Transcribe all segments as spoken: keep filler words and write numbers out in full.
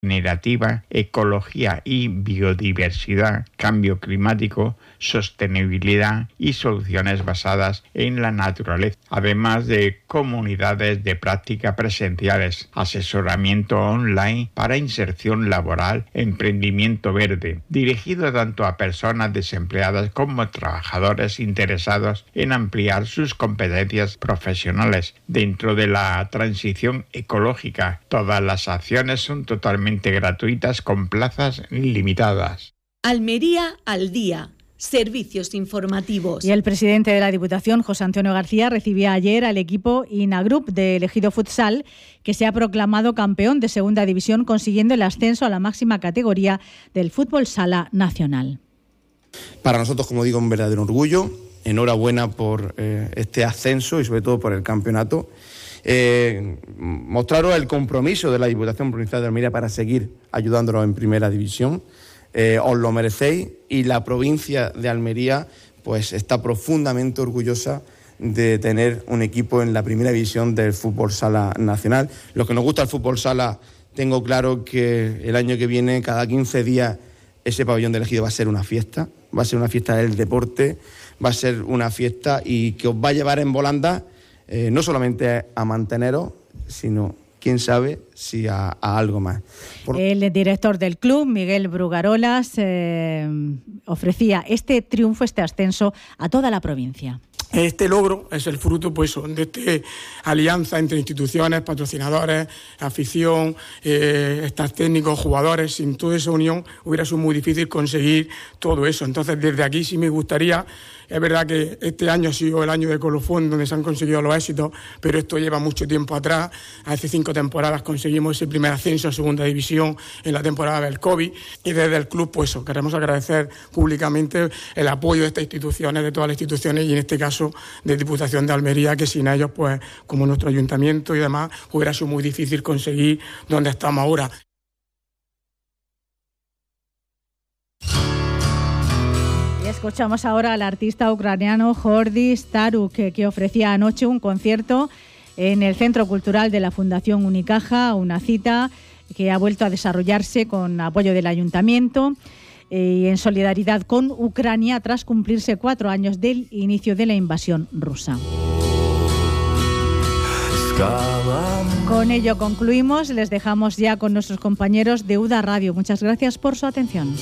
regenerativa, ecología y biodiversidad, cambio climático, sostenibilidad y soluciones basadas en la naturaleza, además de comunidades de práctica presenciales, asesoramiento online para inserción laboral, emprendimiento verde, dirigido tanto a personas desempleadas como a trabajadores interesados en ampliar sus competencias profesionales dentro de la transición ecológica. Todas las acciones son totalmente gratuitas con plazas limitadas. Almería al día. Servicios informativos. Y el presidente de la Diputación, José Antonio García, recibía ayer al equipo Inagroup de Ejido Futsal, que se ha proclamado campeón de segunda división, consiguiendo el ascenso a la máxima categoría del fútbol sala nacional. Para nosotros, como digo, un verdadero orgullo. Enhorabuena por eh, este ascenso y sobre todo por el campeonato. Eh, mostraros el compromiso de la Diputación Provincial de Almería para seguir ayudándonos en primera división. Eh, os lo merecéis y la provincia de Almería pues está profundamente orgullosa de tener un equipo en la primera división del fútbol sala nacional. Los que nos gusta el fútbol sala, tengo claro que el año que viene, cada quince días, ese pabellón de Ejido va a ser una fiesta, va a ser una fiesta del deporte, va a ser una fiesta y que os va a llevar en volanda eh, no solamente a manteneros, sino quién sabe si a, a algo más. Por... El director del club, Miguel Brugarolas, eh, ofrecía este triunfo, este ascenso a toda la provincia. Este logro es el fruto pues, de esta alianza entre instituciones, patrocinadores, afición, eh, staff técnicos, jugadores. Sin toda esa unión hubiera sido muy difícil conseguir todo eso. Entonces, desde aquí sí me gustaría, es verdad que este año ha sido el año de colofón donde se han conseguido los éxitos, pero esto lleva mucho tiempo atrás. Hace cinco temporadas conseguimos ese primer ascenso a segunda división en la temporada del COVID y desde el club pues queremos agradecer públicamente el apoyo de estas instituciones, de todas las instituciones y en este caso de Diputación de Almería, que sin ellos, pues como nuestro ayuntamiento y demás, hubiera sido muy difícil conseguir donde estamos ahora. Y escuchamos ahora al artista ucraniano Jordis Taruk, que, que ofrecía anoche un concierto en el Centro Cultural de la Fundación Unicaja, una cita que ha vuelto a desarrollarse con apoyo del ayuntamiento y en solidaridad con Ucrania tras cumplirse cuatro años del inicio de la invasión rusa. Con ello concluimos, les dejamos ya con nuestros compañeros de UDA Radio. Muchas gracias por su atención.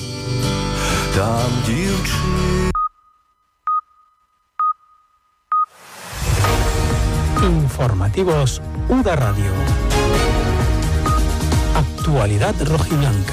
Informativos UDA Radio. Actualidad rojiblanca.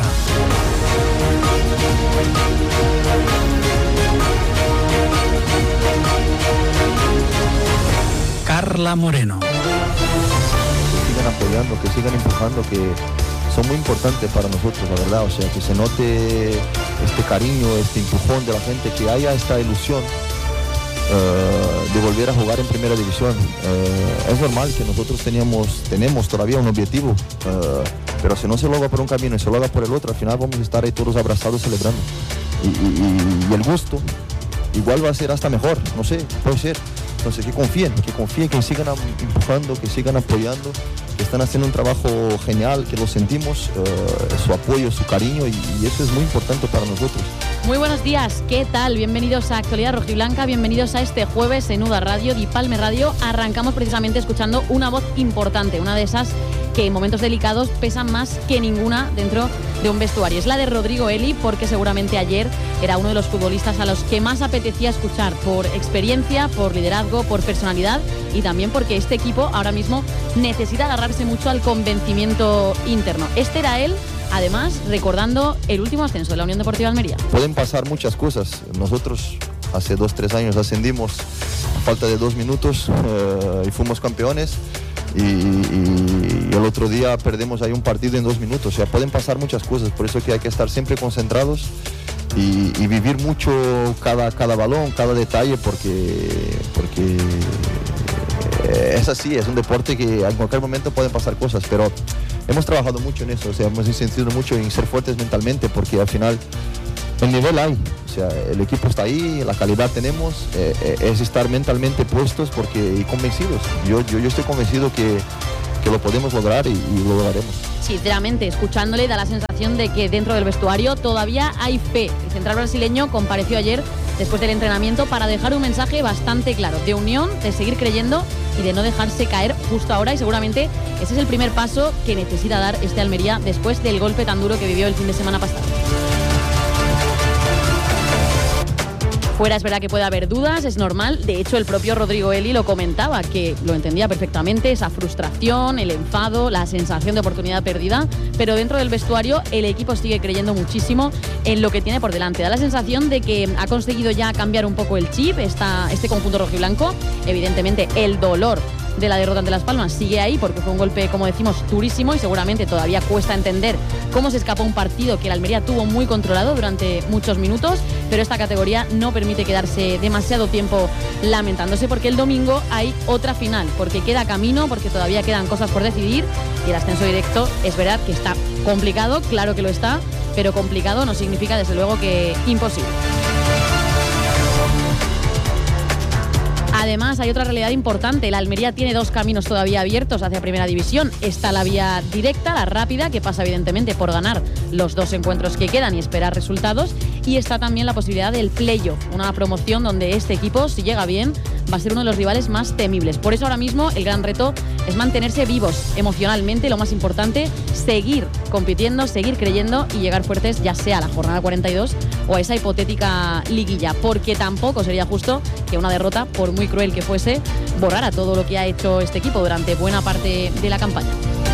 Carla Moreno. Que sigan apoyando, que sigan empujando, que son muy importantes para nosotros, la verdad. O sea, que se note este cariño, este empujón de la gente, que haya esta ilusión uh, de volver a jugar en primera división. Uh, es normal que nosotros teníamos, tenemos todavía un objetivo, uh, pero si no se logra por un camino y se logra por el otro, al final vamos a estar ahí todos abrazados celebrando. Y, y, y el gusto igual va a ser hasta mejor, no sé, puede ser. Entonces que confíen, que confíen, que sigan empujando, que sigan apoyando, que están haciendo un trabajo genial, que lo sentimos, uh, su apoyo, su cariño y, y eso es muy importante para nosotros. Muy buenos días, ¿qué tal? Bienvenidos a Actualidad Rojiblanca, bienvenidos a este jueves en UDA Radio, Di Palme Radio. Arrancamos precisamente escuchando una voz importante, una de esas que en momentos delicados pesan más que ninguna dentro de un vestuario. Es la de Rodrigo Eli, porque seguramente ayer era uno de los futbolistas a los que más apetecía escuchar por experiencia, por liderazgo, por personalidad y también porque este equipo ahora mismo necesita agarrarse mucho al convencimiento interno. Este era él, además, recordando el último ascenso de la Unión Deportiva Almería. Pueden pasar muchas cosas. Nosotros hace dos, tres años ascendimos a falta de dos minutos uh, y fuimos campeones. Y, y, y el otro día perdemos ahí un partido en dos minutos. O sea, pueden pasar muchas cosas, por eso que hay que estar siempre concentrados y, y vivir mucho cada, cada balón, cada detalle, porque, porque es así, es un deporte que en cualquier momento pueden pasar cosas, pero hemos trabajado mucho en eso, o sea, hemos insistido mucho en ser fuertes mentalmente, porque al final el nivel hay, o sea, el equipo está ahí, la calidad tenemos, eh, es estar mentalmente puestos porque, y convencidos. Yo, yo, yo estoy convencido que, que lo podemos lograr y, y lo lograremos. Sinceramente, escuchándole da la sensación de que dentro del vestuario todavía hay fe. El central brasileño compareció ayer después del entrenamiento para dejar un mensaje bastante claro, de unión, de seguir creyendo y de no dejarse caer justo ahora, y seguramente ese es el primer paso que necesita dar este Almería después del golpe tan duro que vivió el fin de semana pasado. Fuera es verdad que puede haber dudas, es normal. De hecho, el propio Rodrigo Eli lo comentaba, que lo entendía perfectamente, esa frustración, el enfado, la sensación de oportunidad perdida. Pero dentro del vestuario, el equipo sigue creyendo muchísimo en lo que tiene por delante. Da la sensación de que ha conseguido ya cambiar un poco el chip, esta, este conjunto rojiblanco. Evidentemente, el dolor de la derrota ante Las Palmas sigue ahí, porque fue un golpe, como decimos, durísimo, y seguramente todavía cuesta entender cómo se escapó un partido que el Almería tuvo muy controlado durante muchos minutos, pero esta categoría no permite quedarse demasiado tiempo lamentándose, porque el domingo hay otra final, porque queda camino, porque todavía quedan cosas por decidir, y el ascenso directo es verdad que está complicado, claro que lo está, pero complicado no significa desde luego que imposible. Además, hay otra realidad importante. La Almería tiene dos caminos todavía abiertos hacia Primera División. Está la vía directa, la rápida, que pasa evidentemente por ganar los dos encuentros que quedan y esperar resultados. Y está también la posibilidad del playoff, una promoción donde este equipo, si llega bien, va a ser uno de los rivales más temibles. Por eso ahora mismo el gran reto es mantenerse vivos emocionalmente, lo más importante, seguir compitiendo, seguir creyendo y llegar fuertes, ya sea a la jornada cuarenta y dos o a esa hipotética liguilla, porque tampoco sería justo que una derrota, por muy cruel que fuese, borrara todo lo que ha hecho este equipo durante buena parte de la campaña.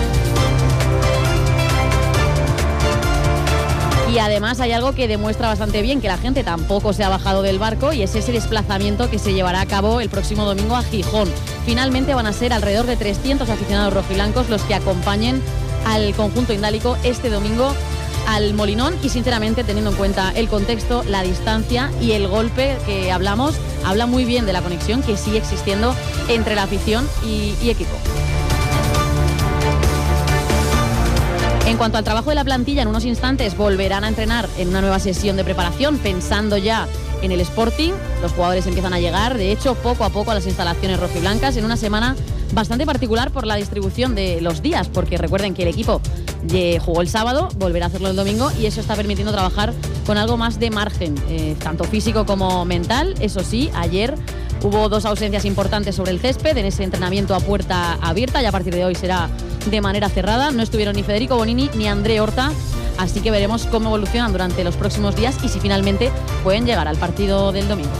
Y además hay algo que demuestra bastante bien que la gente tampoco se ha bajado del barco, y es ese desplazamiento que se llevará a cabo el próximo domingo a Gijón. Finalmente van a ser alrededor de trescientos aficionados rojiblancos los que acompañen al conjunto indálico este domingo al Molinón, y sinceramente, teniendo en cuenta el contexto, la distancia y el golpe que hablamos, habla muy bien de la conexión que sigue existiendo entre la afición y, y equipo. En cuanto al trabajo de la plantilla, en unos instantes volverán a entrenar en una nueva sesión de preparación, pensando ya en el Sporting. Los jugadores empiezan a llegar, de hecho, poco a poco a las instalaciones rojiblancas, en una semana bastante particular por la distribución de los días, porque recuerden que el equipo jugó el sábado, volverá a hacerlo el domingo, y eso está permitiendo trabajar con algo más de margen, eh, tanto físico como mental. Eso sí, ayer hubo dos ausencias importantes sobre el césped en ese entrenamiento a puerta abierta, y a partir de hoy será de manera cerrada. No estuvieron ni Federico Bonini ni André Horta, así que veremos cómo evolucionan durante los próximos días y si finalmente pueden llegar al partido del domingo.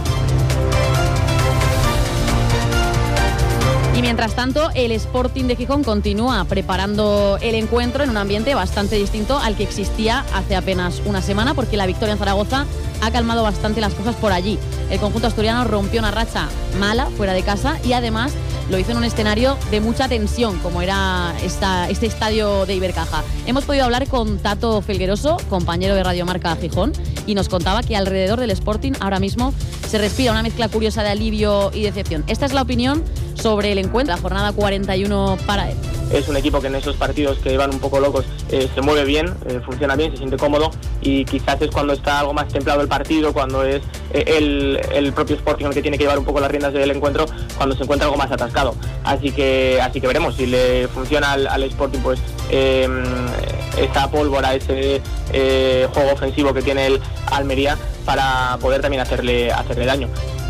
Y mientras tanto, el Sporting de Gijón continúa preparando el encuentro en un ambiente bastante distinto al que existía hace apenas una semana, porque la victoria en Zaragoza ha calmado bastante las cosas por allí. El conjunto asturiano rompió una racha mala fuera de casa y además lo hizo en un escenario de mucha tensión, como era esta, este estadio de Ibercaja. Hemos podido hablar con Tato Felgueroso, compañero de Radio Marca Gijón, y nos contaba que alrededor del Sporting ahora mismo se respira una mezcla curiosa de alivio y decepción. Esta es la opinión sobre el encuentro, la jornada cuarenta y uno para él. Es un equipo que en esos partidos que van un poco locos eh, se mueve bien, eh, funciona bien, se siente cómodo, y quizás es cuando está algo más templado el partido, cuando es eh, el, el propio Sporting el que tiene que llevar un poco las riendas del encuentro, cuando se encuentra algo más atascado. Así que así que veremos si le funciona al, al Sporting pues eh, esa pólvora, ese eh, juego ofensivo que tiene el Almería para poder también hacerle, hacerle daño.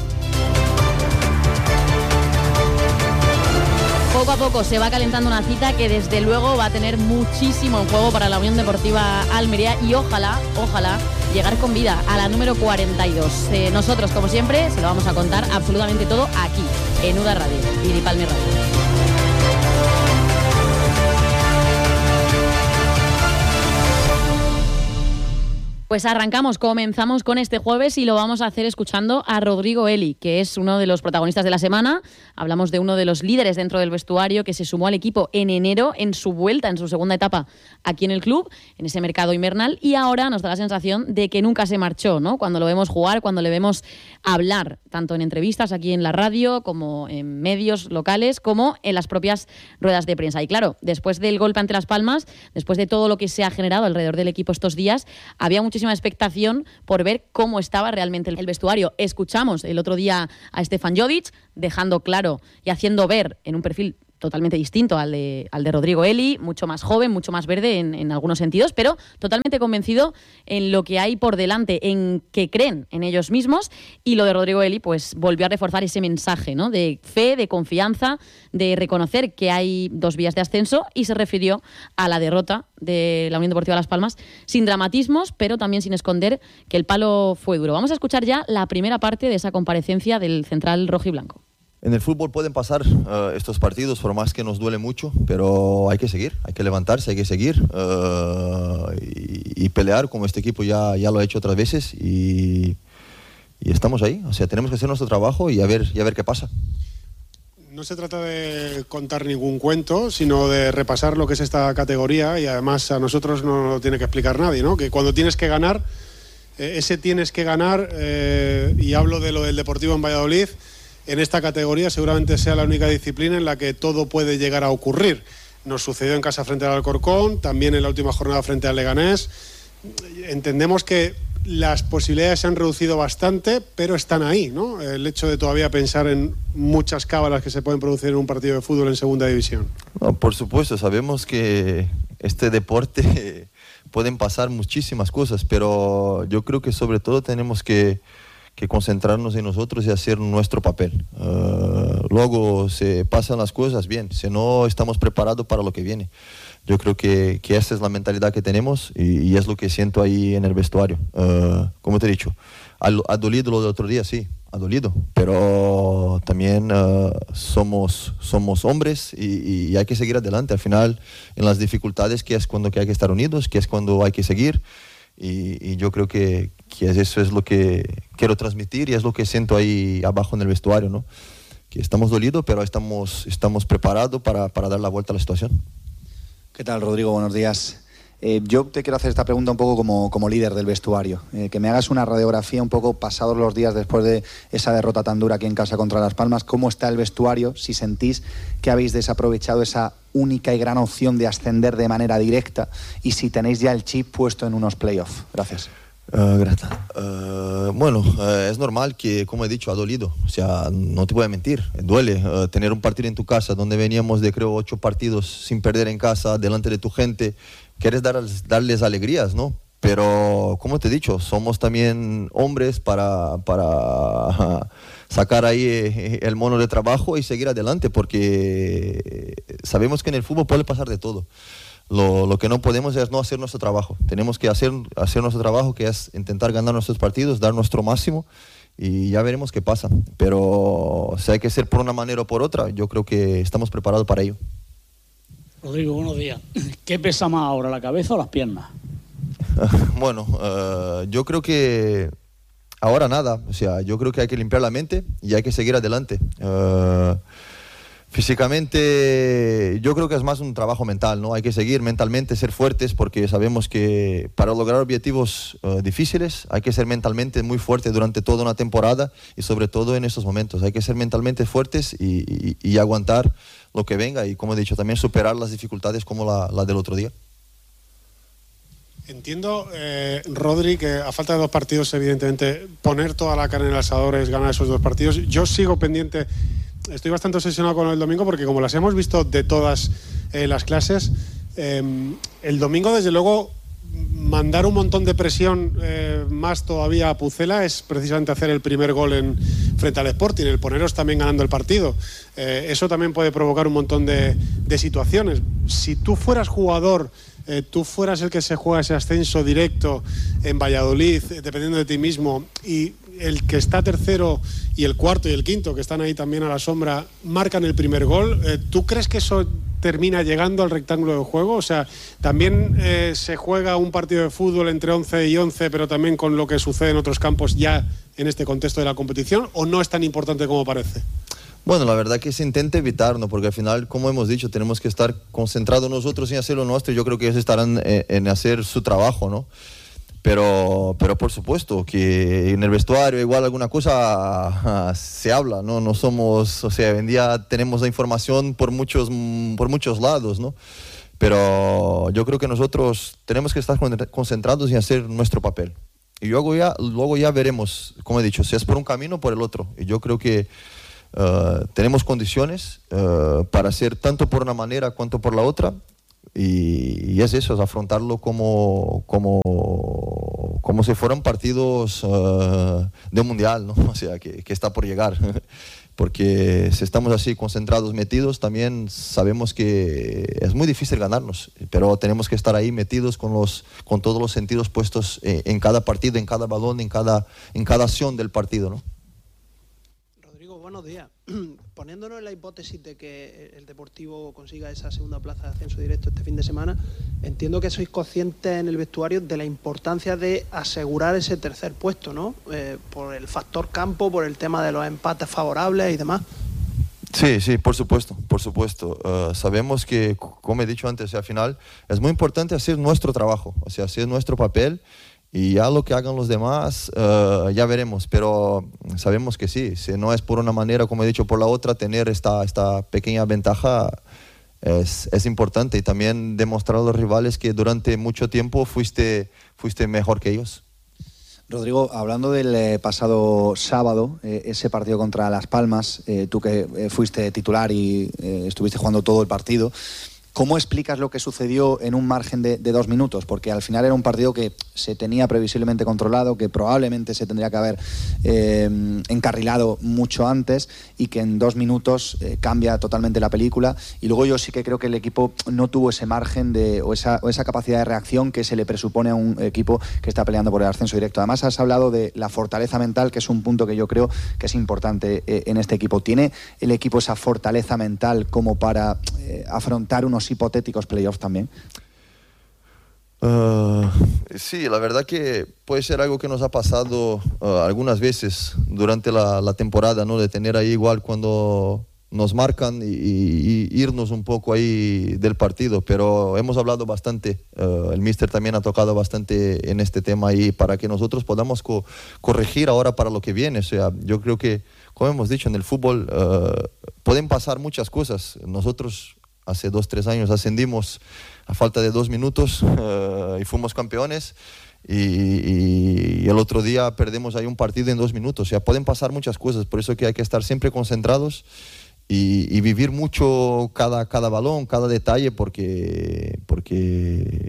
Poco a poco se va calentando una cita que desde luego va a tener muchísimo en juego para la Unión Deportiva Almería, y ojalá, ojalá llegar con vida a la número cuarenta y dos. Eh, nosotros, como siempre, se lo vamos a contar absolutamente todo aquí, en U D A Radio y Dipalme Radio. Pues arrancamos, comenzamos con este jueves y lo vamos a hacer escuchando a Rodrigo Eli, que es uno de los protagonistas de la semana. Hablamos de uno de los líderes dentro del vestuario que se sumó al equipo en enero, en su vuelta, en su segunda etapa aquí en el club, en ese mercado invernal, y ahora nos da la sensación de que nunca se marchó, ¿no? Cuando lo vemos jugar, cuando le vemos hablar, tanto en entrevistas aquí en la radio, como en medios locales, como en las propias ruedas de prensa. Y claro, después del golpe ante Las Palmas, después de todo lo que se ha generado alrededor del equipo estos días, había muchísima expectación por ver cómo estaba realmente el vestuario. Escuchamos el otro día a Stefan Jodic dejando claro y haciendo ver en un perfil totalmente distinto al de, al de Rodrigo Eli, mucho más joven, mucho más verde en, en algunos sentidos, pero totalmente convencido en lo que hay por delante, en que creen en ellos mismos. Y lo de Rodrigo Eli pues volvió a reforzar ese mensaje, ¿no?, de fe, de confianza, de reconocer que hay dos vías de ascenso, y se refirió a la derrota de la Unión Deportiva Las Palmas sin dramatismos, pero también sin esconder que el palo fue duro. Vamos a escuchar ya la primera parte de esa comparecencia del central rojiblanco. En el fútbol pueden pasar uh, estos partidos, por más que nos duele mucho, pero hay que seguir, hay que levantarse, hay que seguir uh, y, y pelear, como este equipo ya, ya lo ha hecho otras veces, y, y estamos ahí. O sea, tenemos que hacer nuestro trabajo y a ver, y a ver qué pasa. No se trata de contar ningún cuento, sino de repasar lo que es esta categoría, y además a nosotros no lo tiene que explicar nadie, ¿no? Que cuando tienes que ganar, eh, ese tienes que ganar, eh, y hablo de lo del Deportivo en Valladolid, en esta categoría seguramente sea la única disciplina en la que todo puede llegar a ocurrir. Nos sucedió en casa frente al Alcorcón, también en la última jornada frente al Leganés. Entendemos que las posibilidades se han reducido bastante, pero están ahí, ¿no? El hecho de todavía pensar en muchas cábalas que se pueden producir en un partido de fútbol en segunda división. No, por supuesto, sabemos que este deporte pueden pasar muchísimas cosas, pero yo creo que sobre todo tenemos que que concentrarnos en nosotros y hacer nuestro papel. Uh, luego se pasan las cosas bien, si no estamos preparados para lo que viene. Yo creo que, que esa es la mentalidad que tenemos, y, y es lo que siento ahí en el vestuario. Uh, como te he dicho, ha, ha dolido lo del otro día, sí, ha dolido, pero también uh, somos, somos hombres y, y hay que seguir adelante. Al final, en las dificultades, que es cuando que hay que estar unidos, que es cuando hay que seguir. Y, y yo creo que, que eso es lo que quiero transmitir, y es lo que siento ahí abajo en el vestuario, ¿no? Que estamos dolidos, pero estamos, estamos preparados para, para dar la vuelta a la situación. ¿Qué tal, Rodrigo? Buenos días. Eh, yo te quiero hacer esta pregunta un poco como, como líder del vestuario. Eh, que me hagas una radiografía un poco pasados los días después de esa derrota tan dura aquí en casa contra Las Palmas. ¿Cómo está el vestuario? Si sentís que habéis desaprovechado esa única y gran opción de ascender de manera directa, y si tenéis ya el chip puesto en unos playoffs. Gracias. Uh, gracias. Uh, bueno, uh, es normal que, como he dicho, ha dolido. O sea, no te voy a mentir, duele uh, tener un partido en tu casa, donde veníamos de, creo, ocho partidos sin perder en casa, delante de tu gente. Quieres darles, darles alegrías, ¿no? Pero, como te he dicho, somos también hombres para, para uh, sacar ahí el mono de trabajo y seguir adelante, porque sabemos que en el fútbol puede pasar de todo. Lo, lo que no podemos es no hacer nuestro trabajo. Tenemos que hacer, hacer nuestro trabajo, que es intentar ganar nuestros partidos, dar nuestro máximo, y ya veremos qué pasa. Pero si hay que ser por una manera o por otra, yo creo que estamos preparados para ello. Rodrigo, buenos días. ¿Qué pesa más ahora, la cabeza o las piernas? Bueno, uh, yo creo que ahora nada. O sea, yo creo que hay que limpiar la mente y hay que seguir adelante. Uh, Físicamente, yo creo que es más un trabajo mental, ¿no? Hay que seguir mentalmente, ser fuertes, porque sabemos que para lograr objetivos uh, difíciles hay que ser mentalmente muy fuertes durante toda una temporada, y sobre todo en estos momentos. Hay que ser mentalmente fuertes y, y, y aguantar lo que venga, y, como he dicho, también superar las dificultades como la, la del otro día. Entiendo, eh, Rodri, que a falta de dos partidos, evidentemente, poner toda la carne en el asador es ganar esos dos partidos. Yo sigo pendiente. Estoy bastante obsesionado con el domingo, porque como las hemos visto de todas eh, las clases, eh, el domingo, desde luego, mandar un montón de presión eh, más todavía a Pucela es precisamente hacer el primer gol en, frente al Sporting, el poneros también ganando el partido. Eh, eso también puede provocar un montón de, de situaciones. Si tú fueras jugador, eh, tú fueras el que se juega ese ascenso directo en Valladolid, eh, dependiendo de ti mismo, y el que está tercero y el cuarto y el quinto, que están ahí también a la sombra, marcan el primer gol, eh, ¿tú crees que eso termina llegando al rectángulo de juego? O sea, ¿también eh, se juega un partido de fútbol entre once y once, pero también con lo que sucede en otros campos ya en este contexto de la competición, o no es tan importante como parece? Bueno, la verdad que se intenta evitar, ¿no? Porque al final, como hemos dicho, tenemos que estar concentrados nosotros en hacer lo nuestro, y yo creo que ellos estarán en, en hacer su trabajo, ¿no? Pero, pero por supuesto que en el vestuario igual alguna cosa uh, se habla, ¿no? No somos, o sea, hoy en día tenemos la información por muchos, por muchos lados, ¿no? Pero yo creo que nosotros tenemos que estar concentrados en hacer nuestro papel. Y luego ya, luego ya veremos, como he dicho, si es por un camino o por el otro. Y yo creo que uh, tenemos condiciones uh, para hacer tanto por una manera cuanto por la otra. Y, y es eso, es afrontarlo como, como, como si fueran partidos uh, de mundial, ¿no? O sea, que, que está por llegar. Porque si estamos así concentrados, metidos, también sabemos que es muy difícil ganarnos, pero tenemos que estar ahí metidos con, los, con todos los sentidos puestos en, en cada partido, en cada balón, en cada, en cada acción del partido, ¿no? Rodrigo, buenos días. Poniéndonos en la hipótesis de que el Deportivo consiga esa segunda plaza de ascenso directo este fin de semana, entiendo que sois conscientes en el vestuario de la importancia de asegurar ese tercer puesto, ¿no? Eh, por el factor campo, por el tema de los empates favorables y demás. Sí, sí, por supuesto, por supuesto. Uh, sabemos que, como he dicho antes, al final es muy importante hacer nuestro trabajo, o sea, hacer nuestro papel. Y ya lo que hagan los demás, uh, ya veremos, pero sabemos que sí, si no es por una manera, como he dicho, por la otra, tener esta, esta pequeña ventaja es, es importante. Y también demostrar a los rivales que durante mucho tiempo fuiste, fuiste mejor que ellos. Rodrigo, hablando del eh, pasado sábado, eh, ese partido contra Las Palmas, eh, tú que eh, fuiste titular y eh, estuviste jugando todo el partido, ¿cómo explicas lo que sucedió en un margen de, de dos minutos? Porque al final era un partido que se tenía previsiblemente controlado, que probablemente se tendría que haber eh, encarrilado mucho antes y que en dos minutos eh, cambia totalmente la película. Y luego yo sí que creo que el equipo no tuvo ese margen de, o, esa, o esa capacidad de reacción que se le presupone a un equipo que está peleando por el ascenso directo. Además has hablado de la fortaleza mental, que es un punto que yo creo que es importante eh, en este equipo. ¿Tiene el equipo esa fortaleza mental como para eh, afrontar unos hipotéticos playoffs también? Uh, sí, la verdad que puede ser algo que nos ha pasado uh, algunas veces durante la, la temporada, ¿no? De tener ahí igual cuando nos marcan y, y, y irnos un poco ahí del partido, pero hemos hablado bastante, uh, el míster también ha tocado bastante en este tema y para que nosotros podamos co corregir ahora para lo que viene. O sea, yo creo que, como hemos dicho, en el fútbol uh, pueden pasar muchas cosas. Nosotros hace dos, tres años ascendimos a falta de dos minutos uh, y fuimos campeones y, y, y el otro día perdemos ahí un partido en dos minutos. O sea, pueden pasar muchas cosas, por eso que hay que estar siempre concentrados y, y vivir mucho cada, cada balón, cada detalle, porque, porque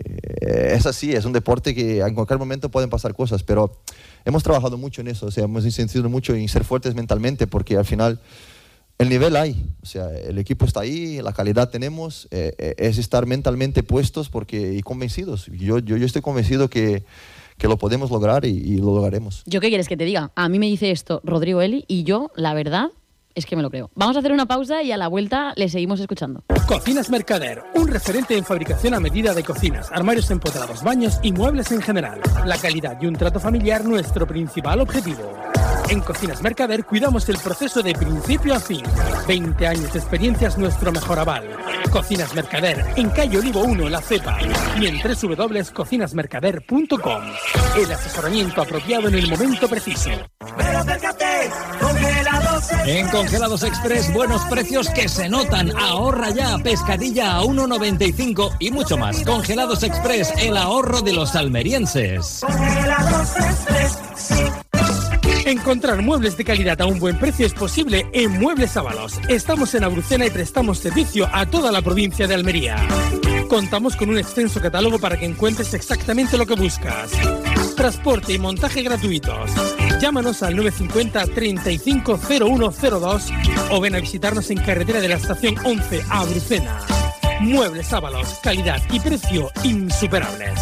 es así, es un deporte que en cualquier momento pueden pasar cosas, pero hemos trabajado mucho en eso, o sea, hemos insistido mucho en ser fuertes mentalmente, porque al final el nivel hay, o sea, el equipo está ahí, la calidad tenemos, eh, es estar mentalmente puestos porque, y convencidos. Yo, yo, yo estoy convencido que, que lo podemos lograr y, y lo lograremos. ¿Yo qué quieres que te diga? A mí me dice esto Rodrigo Eli y yo, la verdad, es que me lo creo. Vamos a hacer una pausa y a la vuelta le seguimos escuchando. Cocinas Mercader, un referente en fabricación a medida de cocinas, armarios empotrados, baños y muebles en general. La calidad y un trato familiar, nuestro principal objetivo. En Cocinas Mercader cuidamos el proceso de principio a fin. veinte años de experiencia es nuestro mejor aval. Cocinas Mercader, en calle Olivo uno, La Cepa, y en doble u doble u doble u punto cocinas mercader punto com. El asesoramiento apropiado en el momento preciso. Pero acércate, Congelados Express. En Congelados Express, buenos precios que se notan. Ahorra ya, pescadilla a uno noventa y cinco y mucho más. Congelados Express, el ahorro de los almerienses. Congelados Express, sí. Encontrar muebles de calidad a un buen precio es posible en Muebles Ábalos. Estamos en Abrucena y prestamos servicio a toda la provincia de Almería. Contamos con un extenso catálogo para que encuentres exactamente lo que buscas. Transporte y montaje gratuitos. Llámanos al nueve cinco cero, treinta y cinco cero uno cero dos o ven a visitarnos en carretera de la estación once a Abrucena. Muebles Ábalos, calidad y precio insuperables.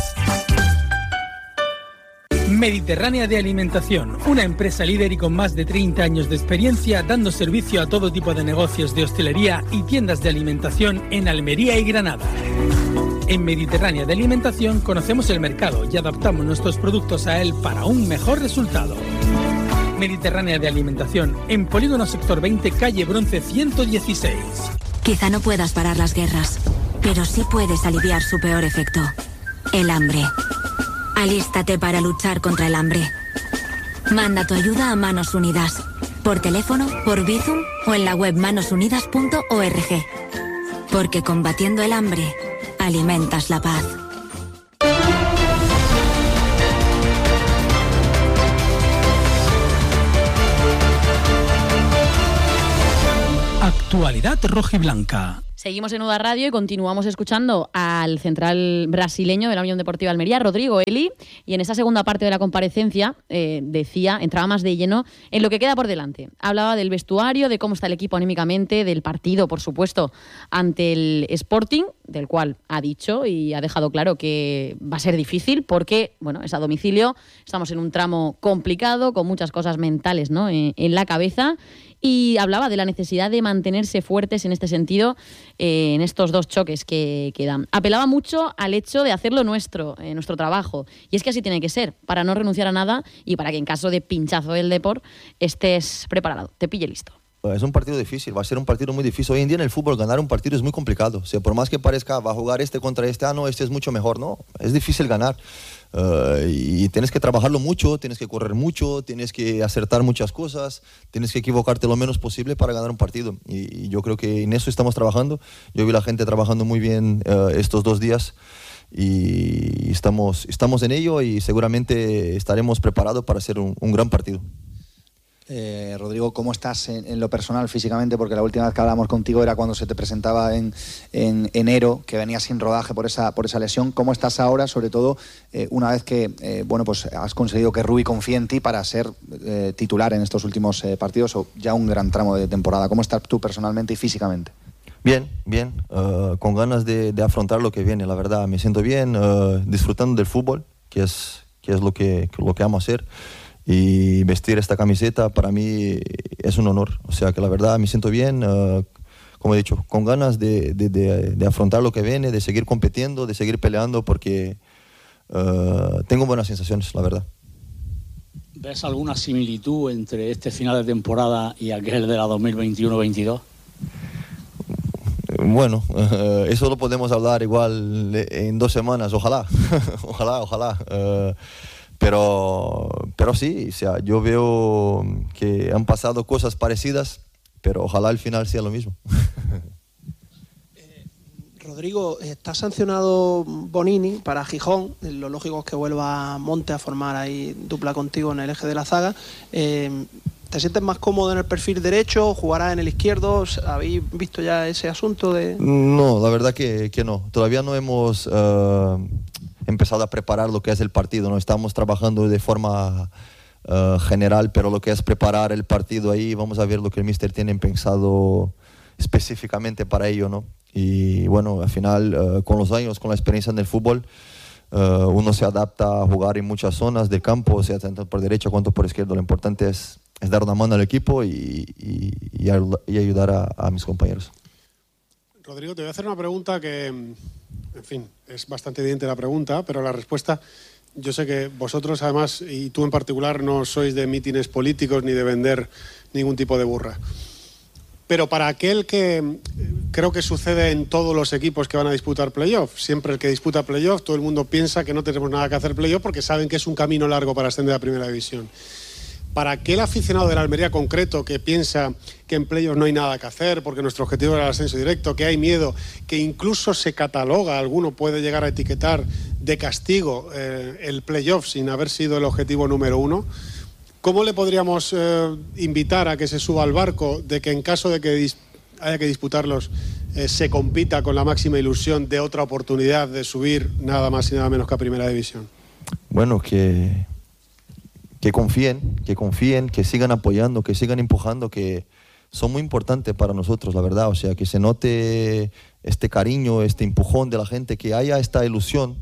Mediterránea de Alimentación, una empresa líder y con más de treinta años de experiencia dando servicio a todo tipo de negocios de hostelería y tiendas de alimentación en Almería y Granada. En Mediterránea de Alimentación conocemos el mercado y adaptamos nuestros productos a él para un mejor resultado. Mediterránea de Alimentación, en Polígono Sector veinte, calle Bronce ciento dieciséis. Quizá no puedas parar las guerras, pero sí puedes aliviar su peor efecto, el hambre. Alístate para luchar contra el hambre. Manda tu ayuda a Manos Unidas, por teléfono, por Bizum o en la web manos unidas punto org. Porque combatiendo el hambre, alimentas la paz. Actualidad rojiblanca. Seguimos en UDA Radio y continuamos escuchando al central brasileño de la Unión Deportiva Almería, Rodrigo Eli, y en esa segunda parte de la comparecencia eh, decía, entraba más de lleno en lo que queda por delante. Hablaba del vestuario, de cómo está el equipo anímicamente, del partido, por supuesto, ante el Sporting, del cual ha dicho y ha dejado claro que va a ser difícil porque, bueno, es a domicilio, estamos en un tramo complicado, con muchas cosas mentales, ¿no?, en, en la cabeza. Y hablaba de la necesidad de mantenerse fuertes en este sentido, eh, en estos dos choques que quedan. Apelaba mucho al hecho de hacerlo nuestro, eh, nuestro trabajo. Y es que así tiene que ser, para no renunciar a nada y para que en caso de pinchazo del Depor estés preparado, te pille listo. Es un partido difícil, va a ser un partido muy difícil. Hoy en día en el fútbol ganar un partido es muy complicado. O sea, por más que parezca, va a jugar este contra este, ah, no, este es mucho mejor, no. Es difícil ganar. Uh, y tienes que trabajarlo mucho, tienes que correr mucho, tienes que acertar muchas cosas, tienes que equivocarte lo menos posible para ganar un partido. Y, y yo creo que en eso estamos trabajando. Yo vi la gente trabajando muy bien uh, estos dos días y estamos, estamos en ello y seguramente estaremos preparados para hacer un, un gran partido. Eh, Rodrigo, ¿cómo estás en, en lo personal físicamente? Porque la última vez que hablamos contigo era cuando se te presentaba en, en enero, que venías sin rodaje por esa, por esa lesión. ¿Cómo estás ahora, sobre todo eh, una vez que eh, bueno, pues has conseguido que Rui confíe en ti para ser eh, titular en estos últimos eh, partidos o ya un gran tramo de temporada? ¿Cómo estás tú personalmente y físicamente? Bien, bien, uh, con ganas de, de afrontar lo que viene, la verdad. Me siento bien, uh, disfrutando del fútbol, que es, que es lo que, lo que amo hacer. Y vestir esta camiseta para mí es un honor. O sea que la verdad me siento bien, uh, como he dicho, con ganas de, de, de, de afrontar lo que viene, de seguir compitiendo, de seguir peleando, porque uh, tengo buenas sensaciones, la verdad. ¿Ves alguna similitud entre este final de temporada y aquel de la dos mil veintiuno veintidós? Bueno, uh, eso lo podemos hablar igual en dos semanas, ojalá, ojalá, ojalá. Uh, Pero, pero sí, o sea, yo veo que han pasado cosas parecidas, pero ojalá al final sea lo mismo. eh, Rodrigo, está sancionado Bonini para Gijón. Lo lógico es que vuelva Monte a formar ahí dupla contigo en el eje de la zaga. Eh, ¿Te sientes más cómodo en el perfil derecho? ¿Jugarás en el izquierdo? ¿Habéis visto ya ese asunto de...? No, la verdad que, que no. Todavía no hemos... Uh... empezado a preparar lo que es el partido, ¿no? Estamos trabajando de forma uh, general, pero lo que es preparar el partido ahí, vamos a ver lo que el míster tiene pensado específicamente para ello, ¿no? Y bueno, al final, uh, con los años, con la experiencia en el fútbol, uh, uno se adapta a jugar en muchas zonas del campo, sea tanto por derecha cuanto por izquierda. Lo importante es, es dar una mano al equipo y, y, y, y ayudar a, a mis compañeros. Rodrigo, te voy a hacer una pregunta que, en fin, es bastante evidente la pregunta, pero la respuesta, yo sé que vosotros además, y tú en particular, no sois de mítines políticos ni de vender ningún tipo de burra. Pero para aquel que creo que sucede en todos los equipos que van a disputar playoff, siempre el que disputa playoff, todo el mundo piensa que no tenemos nada que hacer playoff porque saben que es un camino largo para ascender a Primera División. Para aquel aficionado de la Almería concreto que piensa que en playoff no hay nada que hacer porque nuestro objetivo era el ascenso directo, que hay miedo, que incluso se cataloga, alguno puede llegar a etiquetar de castigo eh, el playoff sin haber sido el objetivo número uno, ¿cómo le podríamos eh, invitar a que se suba al barco de que en caso de que haya que disputarlos eh, se compita con la máxima ilusión de otra oportunidad de subir nada más y nada menos que a Primera División? Bueno, que... que confíen, que confíen, que sigan apoyando, que sigan empujando, que son muy importantes para nosotros, la verdad. O sea, que se note este cariño, este empujón de la gente, que haya esta ilusión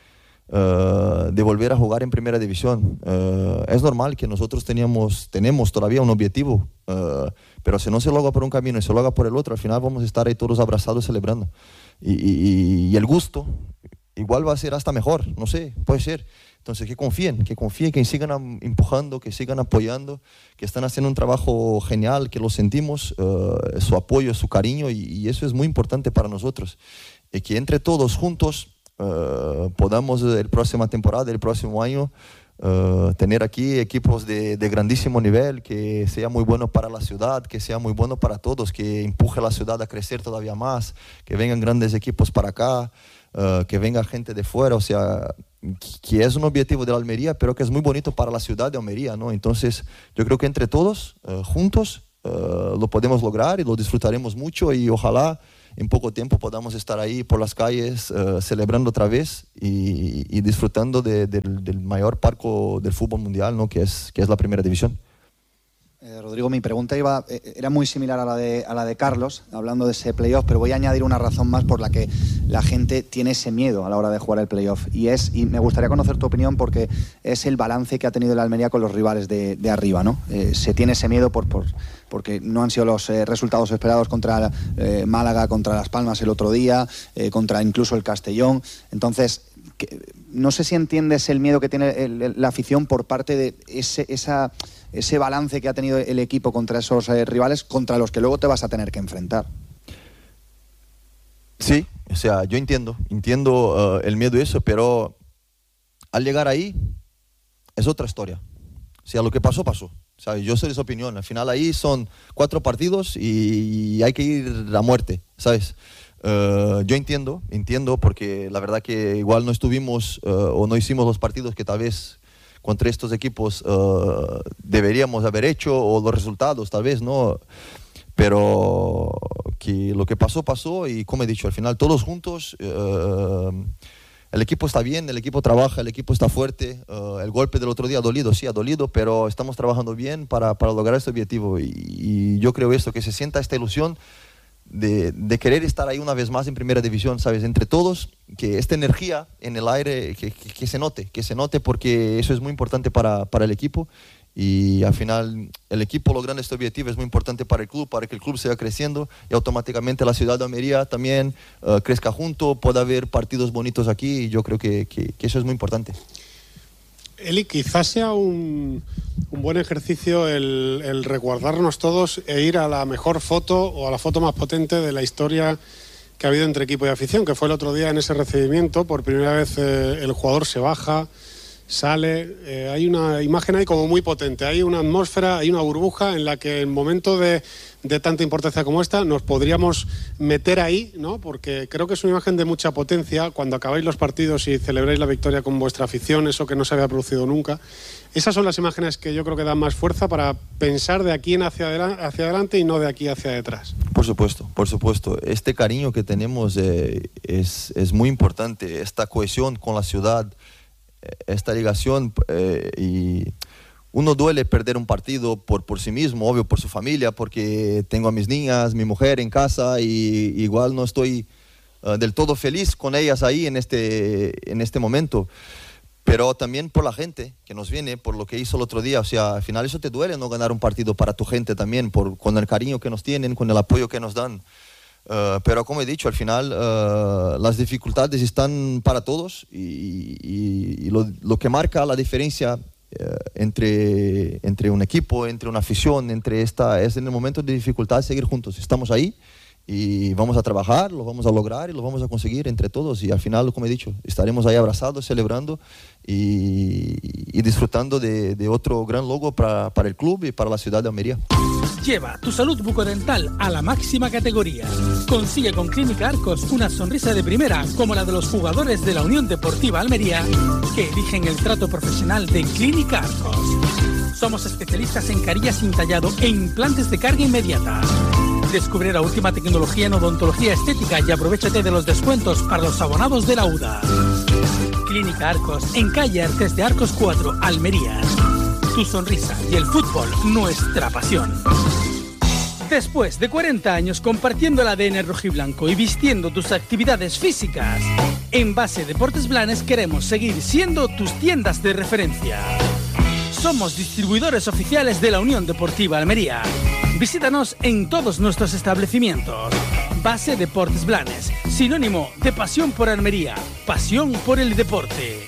uh, de volver a jugar en Primera División. Uh, es normal que nosotros teníamos, tenemos todavía un objetivo, uh, pero si no se lo haga por un camino y se lo haga por el otro, al final vamos a estar ahí todos abrazados celebrando. Y, y, y el gusto igual va a ser hasta mejor, no sé, puede ser. Entonces, que confíen, que confíen, que sigan empujando, que sigan apoyando, que están haciendo un trabajo genial, que lo sentimos, uh, su apoyo, su cariño, y, y eso es muy importante para nosotros. Y que entre todos juntos uh, podamos, la próxima temporada, el próximo año, uh, tener aquí equipos de, de grandísimo nivel, que sea muy bueno para la ciudad, que sea muy bueno para todos, que empuje a la ciudad a crecer todavía más, que vengan grandes equipos para acá, uh, que venga gente de fuera, o sea... que es un objetivo de la Almería, pero que es muy bonito para la ciudad de Almería, ¿no? Entonces, yo creo que entre todos, uh, juntos, uh, lo podemos lograr y lo disfrutaremos mucho y ojalá en poco tiempo podamos estar ahí por las calles uh, celebrando otra vez y, y disfrutando de, de, del mayor parco del fútbol mundial, ¿no? que, es, que es la primera división. Eh, Rodrigo, mi pregunta iba, eh, era muy similar a la, de, a la de Carlos, hablando de ese playoff, pero voy a añadir una razón más por la que la gente tiene ese miedo a la hora de jugar el playoff. Y es, y me gustaría conocer tu opinión porque es el balance que ha tenido el Almería con los rivales de, de arriba, ¿no? Eh, se tiene ese miedo por, por, porque no han sido los eh, resultados esperados contra eh, Málaga, contra Las Palmas el otro día, eh, contra incluso el Castellón. Entonces, que, no sé si entiendes el miedo que tiene el, el, la afición por parte de ese, esa... ese balance que ha tenido el equipo contra esos eh, rivales contra los que luego te vas a tener que enfrentar. Sí, o sea, yo entiendo, entiendo uh, el miedo y eso, pero al llegar ahí es otra historia. O sea, lo que pasó, pasó. ¿Sabes? Yo soy de esa opinión. Al final ahí son cuatro partidos y hay que ir a muerte, ¿sabes? Uh, yo entiendo, entiendo, porque la verdad que igual no estuvimos uh, o no hicimos los partidos que tal vez contra estos equipos uh, deberíamos haber hecho, o los resultados tal vez, ¿no? Pero que lo que pasó, pasó, y como he dicho, al final todos juntos, uh, el equipo está bien, el equipo trabaja, el equipo está fuerte, uh, el golpe del otro día ha dolido, sí ha dolido, pero estamos trabajando bien para, para lograr este objetivo, y, y yo creo esto, que se sienta esta ilusión De, de querer estar ahí una vez más en primera división, ¿sabes? Entre todos, que esta energía en el aire, que, que, que se note, que se note, porque eso es muy importante para, para el equipo, y al final el equipo logrando este objetivo es muy importante para el club, para que el club siga creciendo y automáticamente la ciudad de Almería también uh, crezca junto, pueda haber partidos bonitos aquí, y yo creo que, que, que eso es muy importante. Eli, quizás sea un, un buen ejercicio el, el reguardarnos todos e ir a la mejor foto o a la foto más potente de la historia que ha habido entre equipo y afición, que fue el otro día en ese recibimiento. Por primera vez eh, el jugador se baja, sale, eh, hay una imagen ahí como muy potente, hay una atmósfera, hay una burbuja en la que en momento de, de tanta importancia como esta nos podríamos meter ahí, ¿no? Porque creo que es una imagen de mucha potencia cuando acabáis los partidos y celebráis la victoria con vuestra afición, eso que no se había producido nunca. Esas son las imágenes que yo creo que dan más fuerza para pensar de aquí en hacia adelante, hacia adelante y no de aquí hacia detrás. Por supuesto, por supuesto. Este cariño que tenemos eh, es, es muy importante, esta cohesión con la ciudad, esta ligación, eh, y uno duele perder un partido por, por sí mismo, obvio por su familia, porque tengo a mis niñas, mi mujer en casa, y igual no estoy uh, del todo feliz con ellas ahí en este, en este momento, pero también por la gente que nos viene, por lo que hizo el otro día. O sea, al final eso te duele, no ganar un partido para tu gente también, por, con el cariño que nos tienen, con el apoyo que nos dan. Uh, pero como he dicho, al final uh, las dificultades están para todos, y, y, y lo, lo que marca la diferencia uh, entre, entre un equipo, entre una afición, entre esta, es en el momento de dificultad seguir juntos. Estamos ahí y vamos a trabajar, lo vamos a lograr y lo vamos a conseguir entre todos, y al final, como he dicho, estaremos ahí abrazados, celebrando y, y disfrutando de, de otro gran logro para, para el club y para la ciudad de Almería. Lleva tu salud bucodental a la máxima categoría. Consigue con Clínica Arcos una sonrisa de primera, como la de los jugadores de la Unión Deportiva Almería, que eligen el trato profesional de Clínica Arcos. Somos especialistas en carillas sin tallado e implantes de carga inmediata. Descubre la última tecnología en odontología estética y aprovechate de los descuentos para los abonados de la U D A. Clínica Arcos, en calle Artes de Arcos cuatro, Almería. Tu sonrisa y el fútbol, nuestra pasión. Después de cuarenta años compartiendo el A D N rojiblanco y vistiendo tus actividades físicas, en Base Deportes Blanes queremos seguir siendo tus tiendas de referencia. Somos distribuidores oficiales de la Unión Deportiva Almería. Visítanos en todos nuestros establecimientos. Base Deportes Blanes, sinónimo de pasión por Almería, pasión por el deporte.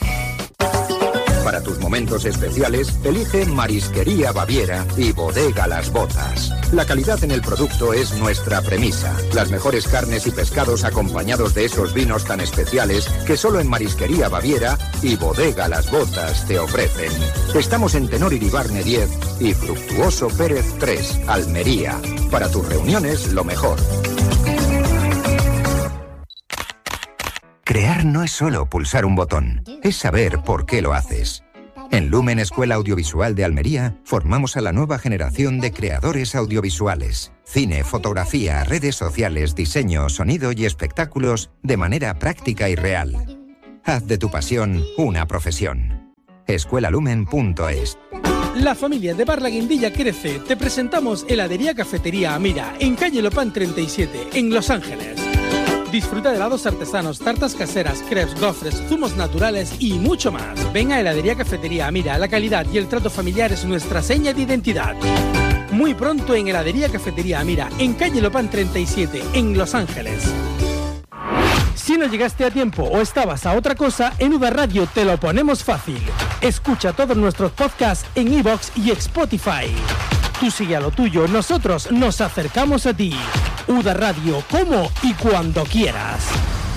Para tus momentos especiales, elige Marisquería Baviera y Bodega Las Botas. La calidad en el producto es nuestra premisa. Las mejores carnes y pescados acompañados de esos vinos tan especiales que solo en Marisquería Baviera y Bodega Las Botas te ofrecen. Estamos en Tenor Iribarne diez y Fructuoso Pérez tres, Almería. Para tus reuniones, lo mejor. Crear no es solo pulsar un botón, es saber por qué lo haces. En Lumen Escuela Audiovisual de Almería formamos a la nueva generación de creadores audiovisuales. Cine, fotografía, redes sociales, diseño, sonido y espectáculos de manera práctica y real. Haz de tu pasión una profesión. escuela lumen punto es. La familia de Bar La Guindilla crece. Te presentamos Heladería Cafetería Amira, en calle Lopán treinta y siete, en Los Ángeles. Disfruta de helados artesanos, tartas caseras, crepes, gofres, zumos naturales y mucho más. Ven a Heladería Cafetería Amira, la calidad y el trato familiar es nuestra seña de identidad. Muy pronto en Heladería Cafetería Amira, en calle Lopán treinta y siete, en Los Ángeles. Si no llegaste a tiempo o estabas a otra cosa, en U D A Radio te lo ponemos fácil. Escucha todos nuestros podcasts en iVoox y Spotify. Tú sigue a lo tuyo, nosotros nos acercamos a ti. U D A Radio, como y cuando quieras.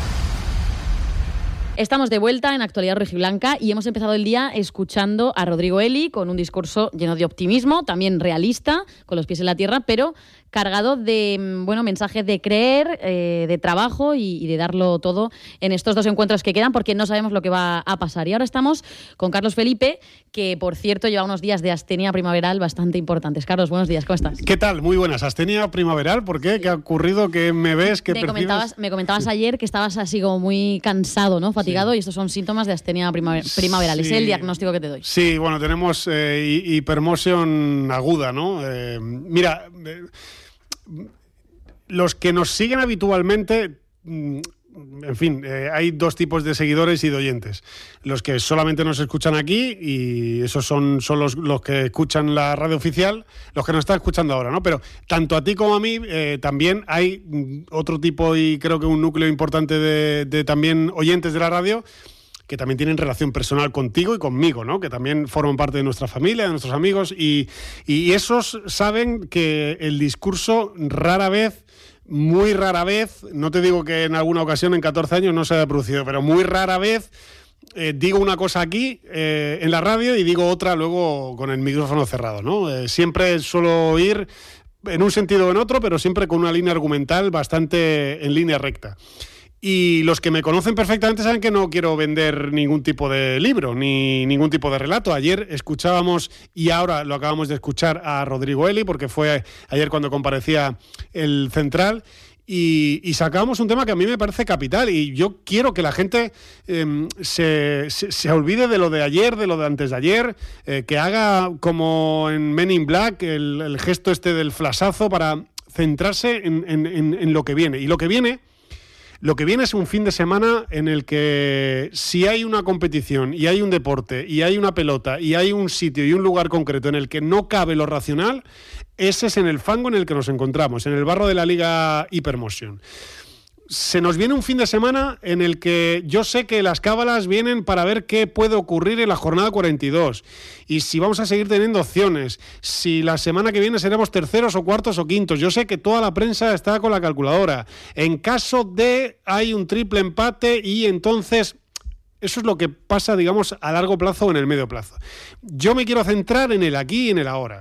Estamos de vuelta en Actualidad Rojiblanca y hemos empezado el día escuchando a Rodrigo Eli con un discurso lleno de optimismo, también realista, con los pies en la tierra, pero cargado de bueno mensajes de creer, eh, de trabajo y, y de darlo todo en estos dos encuentros que quedan, porque no sabemos lo que va a pasar. Y ahora estamos con Carlos Felipe, que por cierto lleva unos días de astenia primaveral bastante importantes. Carlos, buenos días, ¿cómo estás? ¿Qué tal? Muy buenas. ¿Astenia primaveral? ¿Por qué? ¿Qué ha ocurrido? ¿Qué me ves? ¿Qué me percibes? comentabas, me comentabas sí. ayer que estabas así como muy cansado, ¿no? Fatigado, sí. Y estos son síntomas de astenia primaver- primaveral. Sí. Es el diagnóstico que te doy. Sí, bueno, tenemos eh, hipermotion aguda, ¿no? Eh, mira... Eh, los que nos siguen habitualmente, en fin, eh, hay dos tipos de seguidores y de oyentes. Los que solamente nos escuchan aquí, y esos son, son los, los que escuchan la radio oficial, los que nos están escuchando ahora, ¿no? Pero tanto a ti como a mí eh, también hay otro tipo, y creo que un núcleo importante de, de también oyentes de la radio, que también tienen relación personal contigo y conmigo, ¿no? Que también forman parte de nuestra familia, de nuestros amigos, y, y esos saben que el discurso rara vez, muy rara vez, no te digo que en alguna ocasión en catorce años no se haya producido, pero muy rara vez eh, digo una cosa aquí eh, en la radio y digo otra luego con el micrófono cerrado, ¿no? Eh, siempre suelo ir en un sentido o en otro, pero siempre con una línea argumental bastante en línea recta. Y los que me conocen perfectamente saben que no quiero vender ningún tipo de libro, ni ningún tipo de relato. Ayer escuchábamos, y ahora lo acabamos de escuchar, a Rodrigo Eli, porque fue ayer cuando comparecía el Central, y, y sacábamos un tema que a mí me parece capital, y yo quiero que la gente eh, se, se, se olvide de lo de ayer, de lo de antes de ayer, eh, que haga como en Men in Black el, el gesto este del flashazo para centrarse en, en, en, en lo que viene. Y lo que viene... Lo que viene es un fin de semana en el que si hay una competición y hay un deporte y hay una pelota y hay un sitio y un lugar concreto en el que no cabe lo racional, ese es en el fango en el que nos encontramos, en el barro de la Liga Hypermotion. Se nos viene un fin de semana en el que yo sé que las cábalas vienen para ver qué puede ocurrir en la jornada cuarenta y dos y si vamos a seguir teniendo opciones, si la semana que viene seremos terceros o cuartos o quintos. Yo sé que toda la prensa está con la calculadora. En caso de hay un triple empate y entonces... Eso es lo que pasa, digamos, a largo plazo o en el medio plazo. Yo me quiero centrar en el aquí y en el ahora.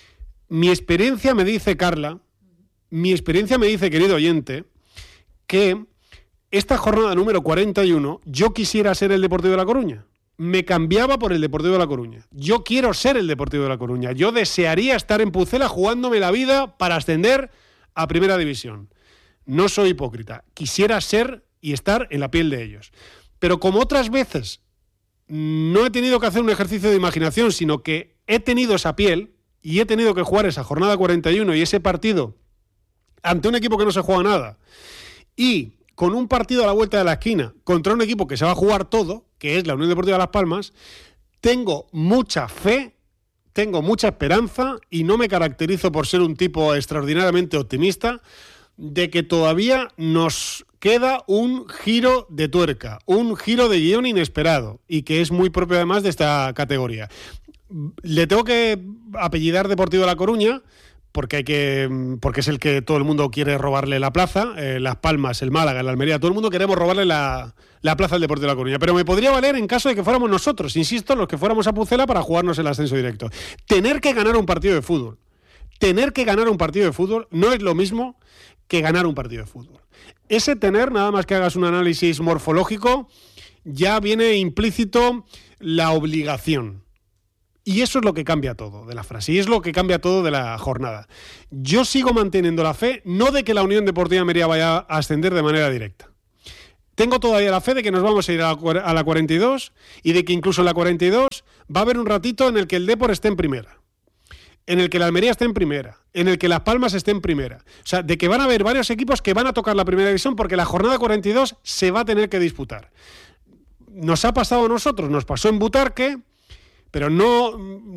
Mi experiencia me dice, Carla, mi experiencia me dice, querido oyente, que esta jornada número cuarenta y uno yo quisiera ser el Deportivo de La Coruña. Me cambiaba por el Deportivo de La Coruña. Yo quiero ser el Deportivo de La Coruña. Yo desearía estar en Pucela jugándome la vida para ascender a Primera División. No soy hipócrita. Quisiera ser y estar en la piel de ellos. Pero como otras veces no he tenido que hacer un ejercicio de imaginación, sino que he tenido esa piel y he tenido que jugar esa jornada cuarenta y uno y ese partido ante un equipo que no se juega nada, y con un partido a la vuelta de la esquina contra un equipo que se va a jugar todo, que es la Unión Deportiva Las Palmas, tengo mucha fe, tengo mucha esperanza, y no me caracterizo por ser un tipo extraordinariamente optimista, de que todavía nos queda un giro de tuerca, un giro de guión inesperado, y que es muy propio además de esta categoría. Le tengo que apellidar Deportivo de La Coruña, porque hay que porque es el que todo el mundo quiere robarle la plaza, eh, Las Palmas, el Málaga, el Almería, todo el mundo queremos robarle la, la plaza al Deportivo de La Coruña, pero me podría valer en caso de que fuéramos nosotros, insisto, los que fuéramos a Pucela para jugarnos el ascenso directo. Tener que ganar un partido de fútbol, tener que ganar un partido de fútbol no es lo mismo que ganar un partido de fútbol. Ese tener, nada más que hagas un análisis morfológico, ya viene implícito la obligación. Y eso es lo que cambia todo de la frase, y es lo que cambia todo de la jornada. Yo sigo manteniendo la fe, no de que la Unión Deportiva Almería vaya a ascender de manera directa. Tengo todavía la fe de que nos vamos a ir a la, a la cuarenta y dos y de que incluso en la cuarenta y dos va a haber un ratito en el que el Depor esté en primera, en el que la Almería esté en primera, en el que Las Palmas esté en primera. O sea, de que van a haber varios equipos que van a tocar la primera división porque la jornada cuarenta y dos se va a tener que disputar. Nos ha pasado a nosotros, nos pasó en Butarque, pero no,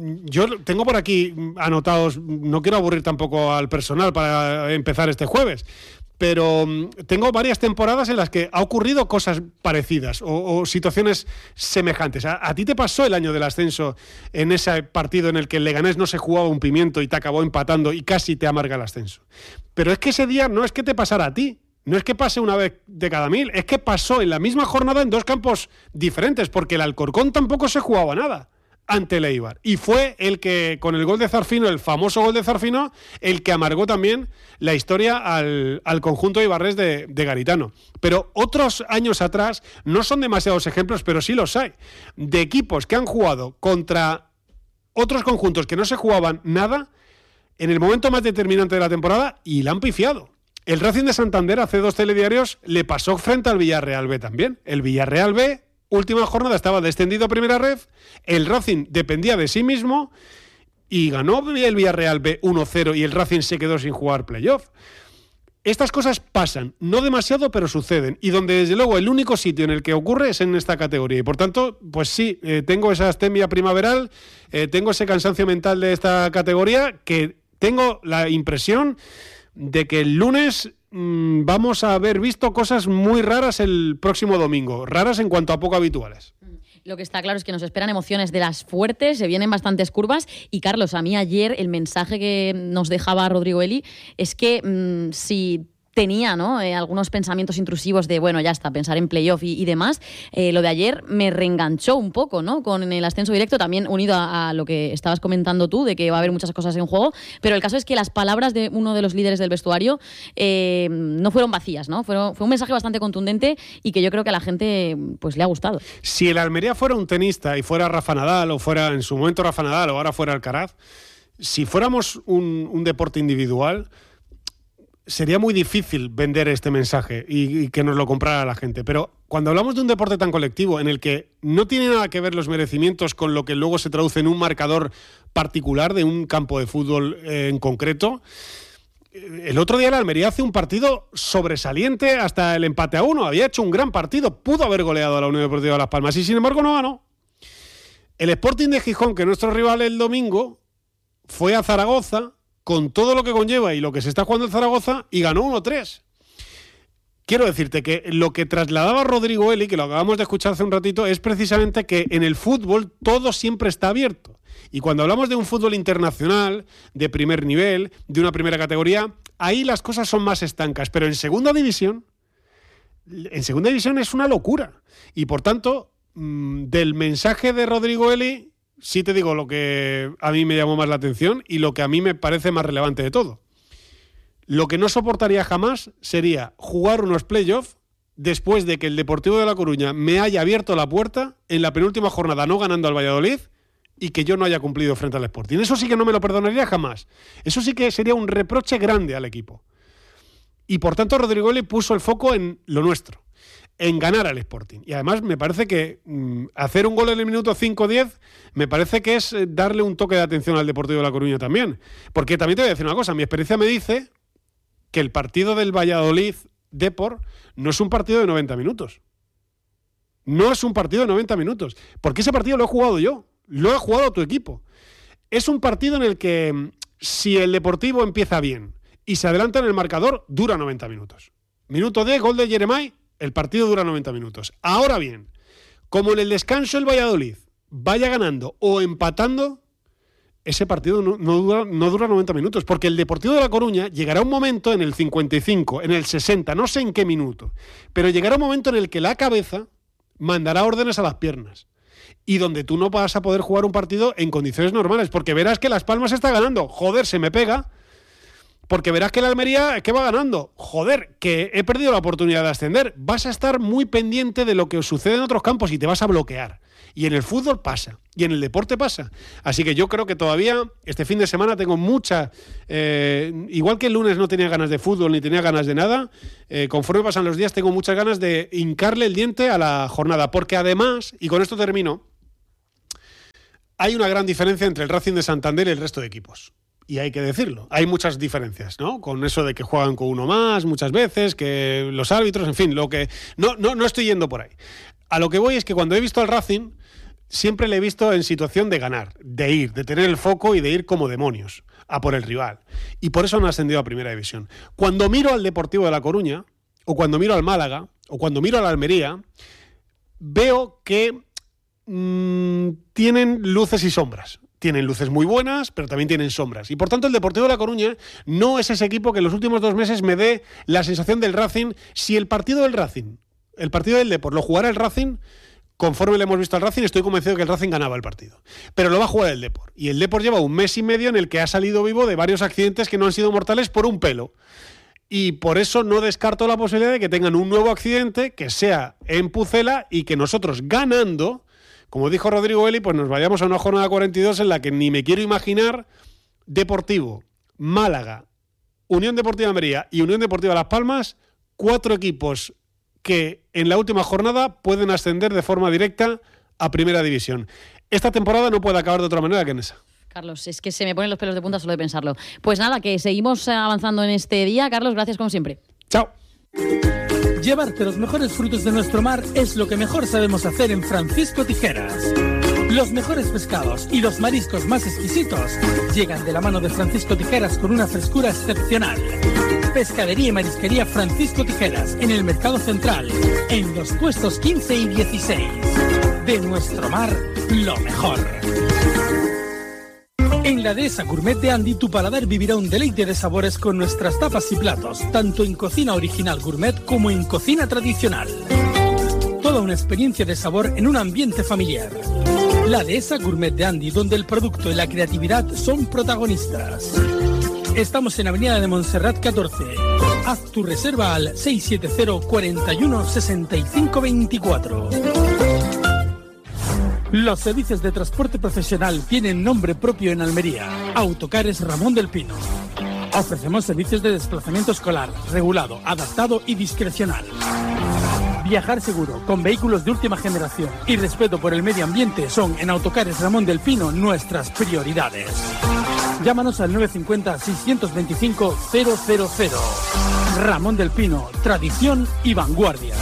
yo tengo por aquí anotados, no quiero aburrir tampoco al personal para empezar este jueves, pero tengo varias temporadas en las que ha ocurrido cosas parecidas o, o situaciones semejantes. A, a ti te pasó el año del ascenso en ese partido en el que el Leganés no se jugaba un pimiento y te acabó empatando y casi te amarga el ascenso. Pero es que ese día no es que te pasara a ti, no es que pase una vez de cada mil, es que pasó en la misma jornada en dos campos diferentes, porque el Alcorcón tampoco se jugaba nada ante el Eibar, y fue el que, con el gol de Zarfino, el famoso gol de Zarfino, el que amargó también la historia al, al conjunto ibarrés de, de Garitano. Pero otros años atrás, no son demasiados ejemplos, pero sí los hay, de equipos que han jugado contra otros conjuntos que no se jugaban nada en el momento más determinante de la temporada y la han pifiado. El Racing de Santander hace dos telediarios le pasó frente al Villarreal B también. El Villarreal B, última jornada, estaba descendido a primera ref, el Racing dependía de sí mismo y ganó el Villarreal B uno cero y el Racing se quedó sin jugar playoff. Estas cosas pasan, no demasiado, pero suceden, y donde desde luego el único sitio en el que ocurre es en esta categoría, y por tanto, pues sí, eh, tengo esa astemia primaveral, eh, tengo ese cansancio mental de esta categoría, que tengo la impresión de que el lunes mmm, vamos a haber visto cosas muy raras el próximo domingo, raras en cuanto a poco habituales. Lo que está claro es que nos esperan emociones de las fuertes, se vienen bastantes curvas, y Carlos, a mí ayer el mensaje que nos dejaba Rodrigo Eli es que mmm, si tenía, ¿no?, eh, algunos pensamientos intrusivos de, bueno, ya está, pensar en playoff y, y demás, eh, lo de ayer me reenganchó un poco, ¿no?, con el ascenso directo, también unido a, a lo que estabas comentando tú, de que va a haber muchas cosas en juego, pero el caso es que las palabras de uno de los líderes del vestuario eh, no fueron vacías, ¿no? Fueron, fue un mensaje bastante contundente y que yo creo que a la gente pues le ha gustado. Si el Almería fuera un tenista y fuera Rafa Nadal, o fuera en su momento Rafa Nadal, o ahora fuera Alcaraz, si fuéramos un, un deporte individual, sería muy difícil vender este mensaje y, y que nos lo comprara la gente. Pero cuando hablamos de un deporte tan colectivo en el que no tiene nada que ver los merecimientos con lo que luego se traduce en un marcador particular de un campo de fútbol eh, en concreto, el otro día la Almería hace un partido sobresaliente hasta el empate a uno. Había hecho un gran partido, pudo haber goleado a la Unión Deportiva Las Palmas y sin embargo no ganó. El Sporting de Gijón, que nuestro rival el domingo, fue a Zaragoza con todo lo que conlleva y lo que se está jugando en Zaragoza, y ganó uno tres. Quiero decirte que lo que trasladaba Rodrigo Eli, que lo acabamos de escuchar hace un ratito, es precisamente que en el fútbol todo siempre está abierto. Y cuando hablamos de un fútbol internacional, de primer nivel, de una primera categoría, ahí las cosas son más estancas. Pero en segunda división, en segunda división es una locura. Y por tanto, del mensaje de Rodrigo Eli, sí te digo lo que a mí me llamó más la atención y lo que a mí me parece más relevante de todo. Lo que no soportaría jamás sería jugar unos playoffs después de que el Deportivo de La Coruña me haya abierto la puerta en la penúltima jornada no ganando al Valladolid y que yo no haya cumplido frente al Sporting. Eso sí que no me lo perdonaría jamás. Eso sí que sería un reproche grande al equipo. Y por tanto Rodrigo Eli puso el foco en lo nuestro, en ganar al Sporting. Y además me parece que mmm, hacer un gol en el minuto cinco diez me parece que es darle un toque de atención al Deportivo de La Coruña también. Porque también te voy a decir una cosa, mi experiencia me dice que el partido del Valladolid-Depor no es un partido de noventa minutos. No es un partido de noventa minutos. Porque ese partido lo he jugado yo, lo he jugado tu equipo. Es un partido en el que si el Deportivo empieza bien y se adelanta en el marcador, dura noventa minutos. Minuto de gol de Jeremai, el partido dura noventa minutos. Ahora bien, como en el descanso el Valladolid vaya ganando o empatando, ese partido no, no, dura, no dura noventa minutos, porque el Deportivo de La Coruña llegará un momento en el cincuenta y cinco, en el sesenta, no sé en qué minuto, pero llegará un momento en el que la cabeza mandará órdenes a las piernas y donde tú no vas a poder jugar un partido en condiciones normales, porque verás que Las Palmas está ganando. Joder, se me pega. porque verás que la Almería que va ganando. Joder, que he perdido la oportunidad de ascender. Vas a estar muy pendiente de lo que sucede en otros campos y te vas a bloquear. Y en el fútbol pasa, y en el deporte pasa. Así que yo creo que todavía este fin de semana tengo mucha... Eh, igual que el lunes no tenía ganas de fútbol ni tenía ganas de nada, eh, conforme pasan los días tengo muchas ganas de hincarle el diente a la jornada. Porque además, y con esto termino, hay una gran diferencia entre el Racing de Santander y el resto de equipos. Y hay que decirlo, hay muchas diferencias, ¿no? Con eso de que juegan con uno más muchas veces, que los árbitros, en fin, lo que... No, no, no estoy yendo por ahí. A lo que voy es que cuando he visto al Racing, siempre le he visto en situación de ganar, de ir, de tener el foco y de ir como demonios a por el rival. Y por eso no ha ascendido a Primera División. Cuando miro al Deportivo de La Coruña, o cuando miro al Málaga, o cuando miro a la Almería, veo que mmm, tienen luces y sombras. Tienen luces muy buenas, pero también tienen sombras. Y por tanto el Deportivo de La Coruña no es ese equipo que en los últimos dos meses me dé la sensación del Racing. Si el partido del Racing, el partido del Depor, lo jugara el Racing, conforme le hemos visto al Racing, estoy convencido que el Racing ganaba el partido. Pero lo va a jugar el Depor. Y el Depor lleva un mes y medio en el que ha salido vivo de varios accidentes que no han sido mortales por un pelo. Y por eso no descarto la posibilidad de que tengan un nuevo accidente, que sea en Pucela, y que nosotros ganando... Como dijo Rodrigo Eli, pues nos vayamos a una jornada cuarenta y dos en la que ni me quiero imaginar Deportivo, Málaga, Unión Deportiva Almería y Unión Deportiva Las Palmas, cuatro equipos que en la última jornada pueden ascender de forma directa a Primera División. Esta temporada no puede acabar de otra manera que en esa. Carlos, es que se me ponen los pelos de punta solo de pensarlo. Pues nada, que seguimos avanzando en este día. Carlos, gracias como siempre. Chao. Llevarte los mejores frutos de nuestro mar es lo que mejor sabemos hacer en Francisco Tijeras. Los mejores pescados y los mariscos más exquisitos llegan de la mano de Francisco Tijeras con una frescura excepcional. Pescadería y marisquería Francisco Tijeras en el Mercado Central, en los puestos quince y dieciséis. De nuestro mar, lo mejor. En la Dehesa Gourmet de Andy, tu paladar vivirá un deleite de sabores con nuestras tapas y platos, tanto en cocina original gourmet como en cocina tradicional. Toda una experiencia de sabor en un ambiente familiar. La Dehesa Gourmet de Andy, donde el producto y la creatividad son protagonistas. Estamos en Avenida de Montserrat catorce. Haz tu reserva al seis siete cero, cuatro uno, seis cinco dos cuatro. Los servicios de transporte profesional tienen nombre propio en Almería. Autocares Ramón del Pino. Ofrecemos servicios de desplazamiento escolar, regulado, adaptado y discrecional. Viajar seguro, con vehículos de última generación y respeto por el medio ambiente son en Autocares Ramón del Pino nuestras prioridades. Llámanos al nueve cinco cero, seis dos cinco, cero cero cero. Ramón del Pino, tradición y vanguardia.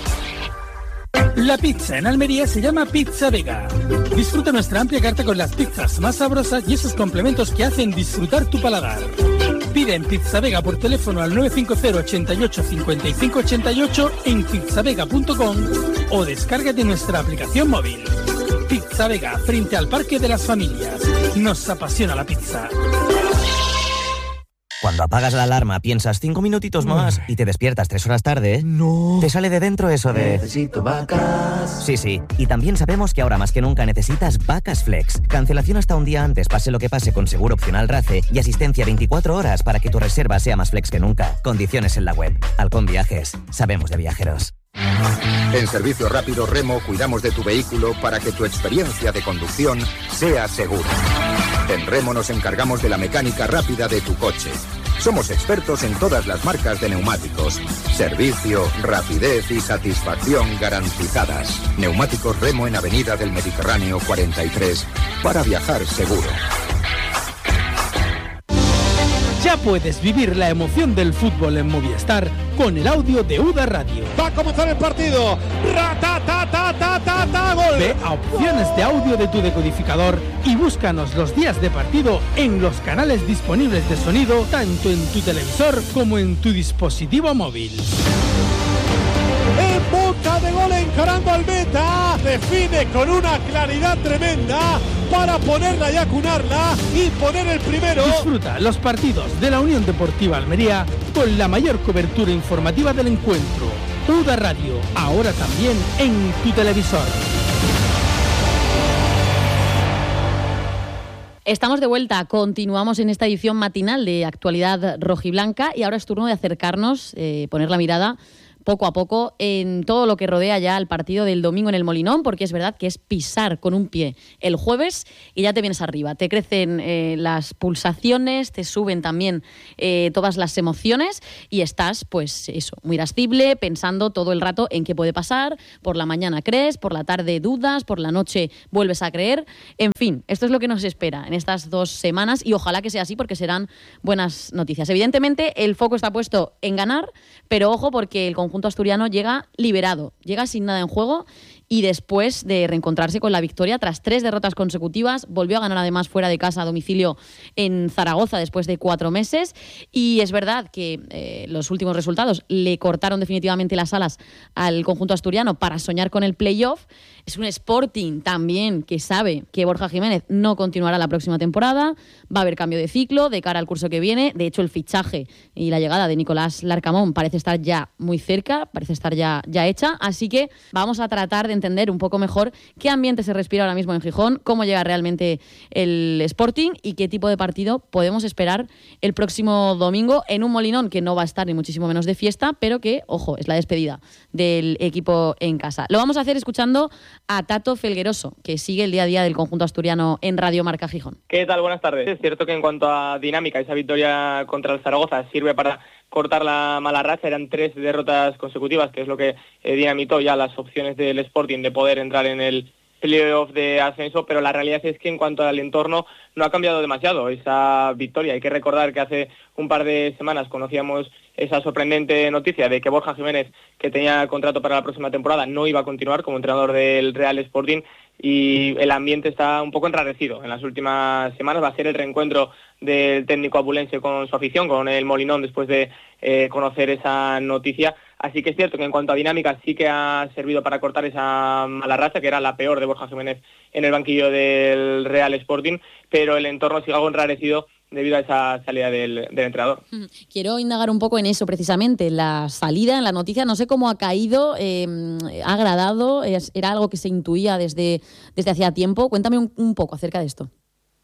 La pizza en Almería se llama Pizza Vega. Disfruta nuestra amplia carta con las pizzas más sabrosas y esos complementos que hacen disfrutar tu paladar. Pide en Pizza Vega por teléfono al nueve cinco cero, ochenta y ocho, cincuenta y cinco ochenta y ocho en pizzavega punto com o descárgate nuestra aplicación móvil. Pizza Vega, frente al Parque de las Familias. Nos apasiona la pizza. Cuando apagas la alarma piensas cinco minutitos más y te despiertas tres horas tarde, no. Te sale de dentro eso de... Necesito vacas. Sí, sí. Y también sabemos que ahora más que nunca necesitas Vacas Flex. Cancelación hasta un día antes, pase lo que pase, con seguro opcional RACE y asistencia veinticuatro horas para que tu reserva sea más flex que nunca. Condiciones en la web. Halcón Viajes. Sabemos de viajeros. En Servicio Rápido Remo cuidamos de tu vehículo para que tu experiencia de conducción sea segura. En Remo nos encargamos de la mecánica rápida de tu coche. Somos expertos en todas las marcas de neumáticos. Servicio, rapidez y satisfacción garantizadas. Neumáticos Remo en Avenida del Mediterráneo cuarenta y tres para viajar seguro. Ya puedes vivir la emoción del fútbol en Movistar con el audio de UDA Radio. Va a comenzar el partido. ¡Ra-ta-ta-ta-ta-ta-ta! ¡Gol! Ve a opciones de audio de tu decodificador y búscanos los días de partido en los canales disponibles de sonido, tanto en tu televisor como en tu dispositivo móvil. En busca de gol, encarando al meta, define con una claridad tremenda para ponerla y acunarla y poner el primero. Disfruta los partidos de la Unión Deportiva Almería con la mayor cobertura informativa del encuentro. UDA Radio, ahora también en tu televisor. Estamos de vuelta, continuamos en esta edición matinal de Actualidad Rojiblanca y ahora es turno de acercarnos, eh, poner la mirada poco a poco en todo lo que rodea ya al partido del domingo en el Molinón, porque es verdad que es pisar con un pie el jueves y ya te vienes arriba. Te crecen eh, las pulsaciones, te suben también eh, todas las emociones y estás, pues eso, muy irascible, pensando todo el rato en qué puede pasar. Por la mañana crees, por la tarde dudas, por la noche vuelves a creer. En fin, esto es lo que nos espera en estas dos semanas y ojalá que sea así porque serán buenas noticias. Evidentemente, el foco está puesto en ganar, pero ojo porque el conjunto asturiano llega liberado, llega sin nada en juego y después de reencontrarse con la victoria tras tres derrotas consecutivas, volvió a ganar además fuera de casa a domicilio en Zaragoza después de cuatro meses y es verdad que eh, los últimos resultados le cortaron definitivamente las alas al conjunto asturiano para soñar con el playoff. Es un Sporting también que sabe que Borja Jiménez no continuará la próxima temporada, va a haber cambio de ciclo de cara al curso que viene. De hecho, el fichaje y la llegada de Nicolás Larcamón parece estar ya muy cerca, parece estar ya, ya hecha, así que vamos a tratar de entender un poco mejor qué ambiente se respira ahora mismo en Gijón, cómo llega realmente el Sporting y qué tipo de partido podemos esperar el próximo domingo en un Molinón que no va a estar ni muchísimo menos de fiesta, pero que, ojo, es la despedida del equipo en casa. Lo vamos a hacer escuchando a Tato Felgueroso, que sigue el día a día del conjunto asturiano en Radio Marca Gijón. ¿Qué tal? Buenas tardes. Es cierto que en cuanto a dinámica, esa victoria contra el Zaragoza sirve para cortar la mala racha. Eran tres derrotas consecutivas, que es lo que eh, dinamitó ya las opciones del Sporting de poder entrar en el playoff de ascenso, pero la realidad es que en cuanto al entorno no ha cambiado demasiado esa victoria. Hay que recordar que hace un par de semanas conocíamos esa sorprendente noticia de que Borja Jiménez, que tenía contrato para la próxima temporada, no iba a continuar como entrenador del Real Sporting y el ambiente está un poco enrarecido. En las últimas semanas va a ser el reencuentro del técnico abulense con su afición, con el Molinón, después de eh, conocer esa noticia. Así que es cierto que en cuanto a dinámica sí que ha servido para cortar esa mala racha, que era la peor de Borja Jiménez en el banquillo del Real Sporting, pero el entorno sigue algo enrarecido debido a esa salida del, del entrenador. Quiero indagar un poco en eso precisamente, la salida, en la noticia, no sé cómo ha caído, eh, ha agradado, era algo que se intuía desde, desde hacía tiempo. Cuéntame un, un poco acerca de esto.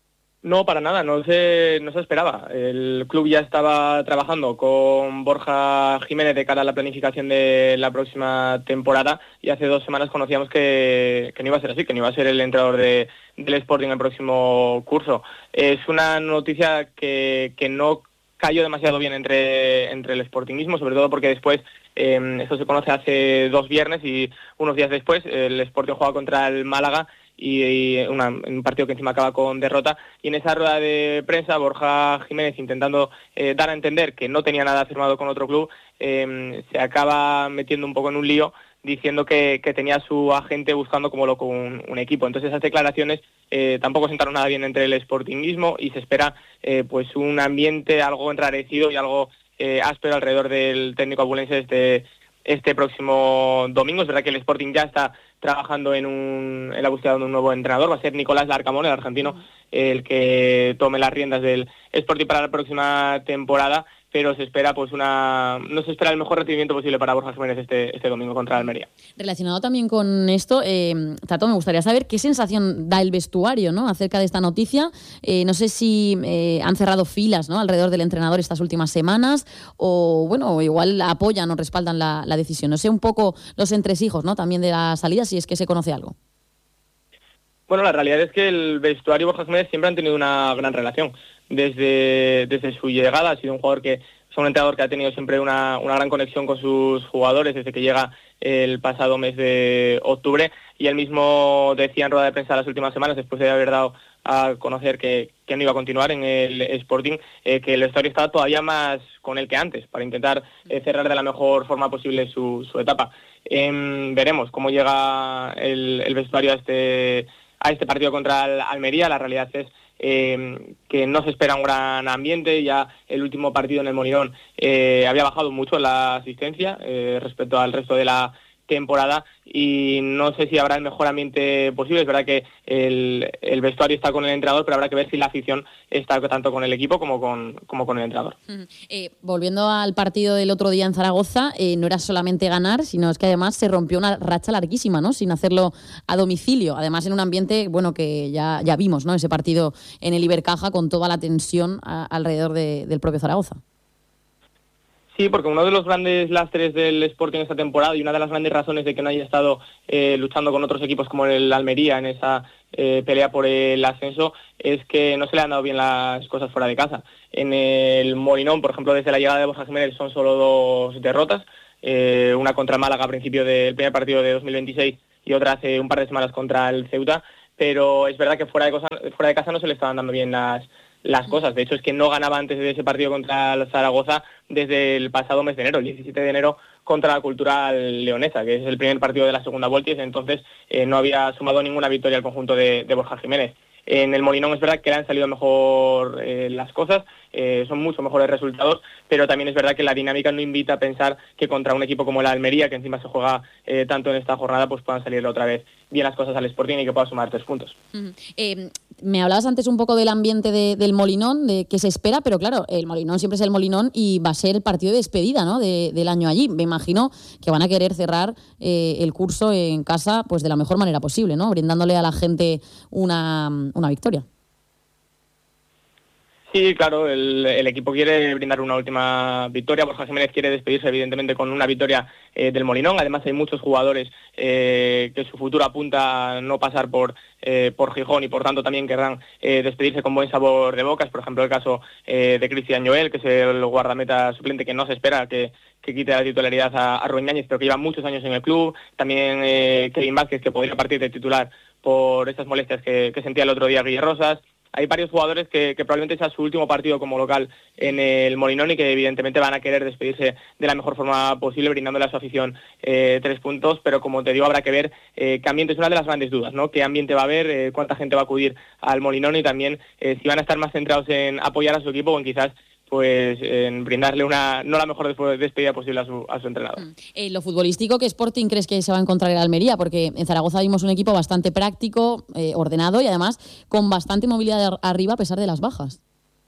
No, para nada, no se, no se esperaba. El club ya estaba trabajando con Borja Jiménez de cara a la planificación de la próxima temporada y hace dos semanas conocíamos que, que no iba a ser así, que no iba a ser el entrenador de, del Sporting el próximo curso. Es una noticia que, que no cayó demasiado bien entre, entre el sportingismo, sobre todo porque después, eh, esto se conoce hace dos viernes y unos días después, el Sporting juega contra el Málaga y una, un partido que encima acaba con derrota, y en esa rueda de prensa Borja Jiménez, intentando eh, dar a entender que no tenía nada firmado con otro club, eh, se acaba metiendo un poco en un lío diciendo que, que tenía a su agente buscando como loco un, un equipo. Entonces esas declaraciones eh, tampoco sentaron nada bien entre el sportingismo y se espera eh, pues un ambiente algo enrarecido y algo eh, áspero alrededor del técnico abulense este, este próximo domingo. Es verdad que el Sporting ya está trabajando en, un, en la búsqueda de un nuevo entrenador. Va a ser Nicolás Larcamón, el argentino, el que tome las riendas del Sporting para la próxima temporada, pero se espera pues una no se espera el mejor recibimiento posible para Borja Jiménez este, este domingo contra Almería. Relacionado también con esto, eh, Tato, me gustaría saber qué sensación da el vestuario, ¿no?, acerca de esta noticia. Eh, no sé si eh, han cerrado filas, ¿no?, alrededor del entrenador estas últimas semanas o, bueno, igual apoyan o respaldan la, la decisión. No sé un poco los entresijos, ¿no?, también de la salida, si es que se conoce algo. Bueno, la realidad es que el vestuario y Borja Jiménez siempre han tenido una gran relación. Desde, desde su llegada ha sido un jugador que es un entrenador que ha tenido siempre una, una gran conexión con sus jugadores desde que llega el pasado mes de octubre, y él mismo decía en rueda de prensa las últimas semanas, después de haber dado a conocer que, que no iba a continuar en el Sporting, eh, que el vestuario estaba todavía más con él que antes, para intentar eh, cerrar de la mejor forma posible su, su etapa. Eh, veremos cómo llega el, el vestuario a este, a este partido contra el Almería. La realidad es Eh, que no se espera un gran ambiente. Ya el último partido en el Molinón eh, había bajado mucho la asistencia eh, respecto al resto de la temporada y no sé si habrá el mejor ambiente posible. Es verdad que el, el vestuario está con el entrenador, pero habrá que ver si la afición está tanto con el equipo como con, como con el entrenador. Uh-huh. Eh, volviendo al partido del otro día en Zaragoza, eh, no era solamente ganar, sino es que además se rompió una racha larguísima, ¿no? Sin hacerlo a domicilio. Además en un ambiente, bueno, que ya, ya vimos, ¿no? Ese partido en el Ibercaja con toda la tensión a, alrededor de, del propio Zaragoza. Sí, porque uno de los grandes lastres del Sporting esta temporada y una de las grandes razones de que no haya estado eh, luchando con otros equipos como el Almería en esa eh, pelea por el ascenso es que no se le han dado bien las cosas fuera de casa. En el Molinón, por ejemplo, desde la llegada de Borja Jiménez son solo dos derrotas, eh, una contra el Málaga a principio del primer partido de dos mil veintiséis y otra hace un par de semanas contra el Ceuta, pero es verdad que fuera de, cosa, fuera de casa no se le estaban dando bien las las cosas. De hecho, es que no ganaba antes de ese partido contra el Zaragoza desde el pasado mes de enero, el diecisiete de enero, contra la Cultural Leonesa, que es el primer partido de la segunda vuelta, y desde entonces eh, no había sumado ninguna victoria al conjunto de, de Borja Jiménez. En el Molinón es verdad que le han salido mejor eh, las cosas, eh, son mucho mejores resultados, pero también es verdad que la dinámica no invita a pensar que contra un equipo como el Almería, que encima se juega eh, tanto en esta jornada, pues puedan salir otra vez bien las cosas al Sporting y que pueda sumar tres puntos. Uh-huh. Eh, me hablabas antes un poco del ambiente de, del Molinón, de qué se espera, pero claro, el Molinón siempre es el Molinón y va a ser el partido de despedida, ¿no? de, del año allí. Me imagino que van a querer cerrar eh, el curso en casa pues de la mejor manera posible, ¿no? Brindándole a la gente una, una victoria. Sí, claro, el, el equipo quiere brindar una última victoria. Borja Jiménez quiere despedirse, evidentemente, con una victoria eh, del Molinón. Además, hay muchos jugadores eh, que su futuro apunta a no pasar por, eh, por Gijón y, por tanto, también querrán eh, despedirse con buen sabor de boca. Es, por ejemplo, el caso eh, de Cristian Joel, que es el guardameta suplente que no se espera que, que quite la titularidad a, a Rubén Yáñez, pero que lleva muchos años en el club. También eh, Kevin Vázquez, que podría partir de titular por esas molestias que, que sentía el otro día Guille Rosas. Hay varios jugadores que, que probablemente sea su último partido como local en el Molinón y que evidentemente van a querer despedirse de la mejor forma posible, brindándole a su afición eh, tres puntos, pero como te digo, habrá que ver eh, qué ambiente es una de las grandes dudas, ¿no? Qué ambiente va a haber, eh, cuánta gente va a acudir al Molinón y también eh, si van a estar más centrados en apoyar a su equipo o en quizás pues en brindarle una no la mejor despedida posible a su, a su entrenador. Eh, lo futbolístico, ¿qué Sporting crees que se va a encontrar en Almería? Porque en Zaragoza vimos un equipo bastante práctico, eh, ordenado y además con bastante movilidad arriba a pesar de las bajas.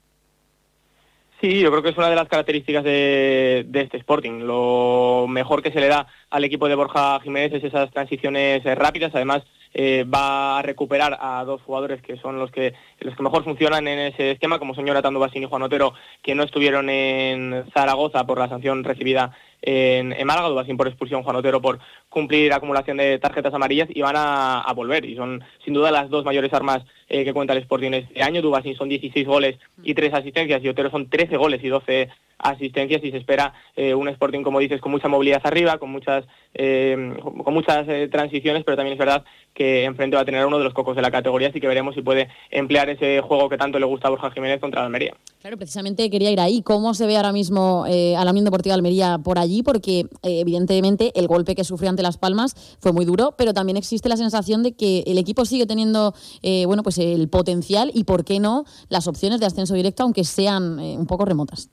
Sí, yo creo que es una de las características de, de este Sporting. Lo mejor que se le da al equipo de Borja Jiménez es esas transiciones rápidas. Además, eh, va a recuperar a dos jugadores que son los que los que mejor funcionan en ese esquema, como son Jonathan Dubasín y Juan Otero, que no estuvieron en Zaragoza por la sanción recibida en, en Málaga. Dubasín por expulsión, Juan Otero por cumplir acumulación de tarjetas amarillas, y van a, a volver. Y son sin duda las dos mayores armas eh, que cuenta el Sporting este año. Dubasín son dieciséis goles y tres asistencias, y Otero son trece goles y doce asistencias, y se espera eh, un Sporting, como dices, con mucha movilidad arriba, con muchas eh, con muchas eh, transiciones, pero también es verdad que enfrente va a tener uno de los cocos de la categoría, así que veremos si puede emplear ese juego que tanto le gusta a Borja Jiménez contra la Almería. Claro, precisamente quería ir ahí. ¿Cómo se ve ahora mismo eh, a la Unión Deportiva de Almería por allí? Porque eh, evidentemente el golpe que sufrió ante Las Palmas fue muy duro, pero también existe la sensación de que el equipo sigue teniendo eh, bueno, pues el potencial y, ¿por qué no?, las opciones de ascenso directo, aunque sean eh, un poco remotas.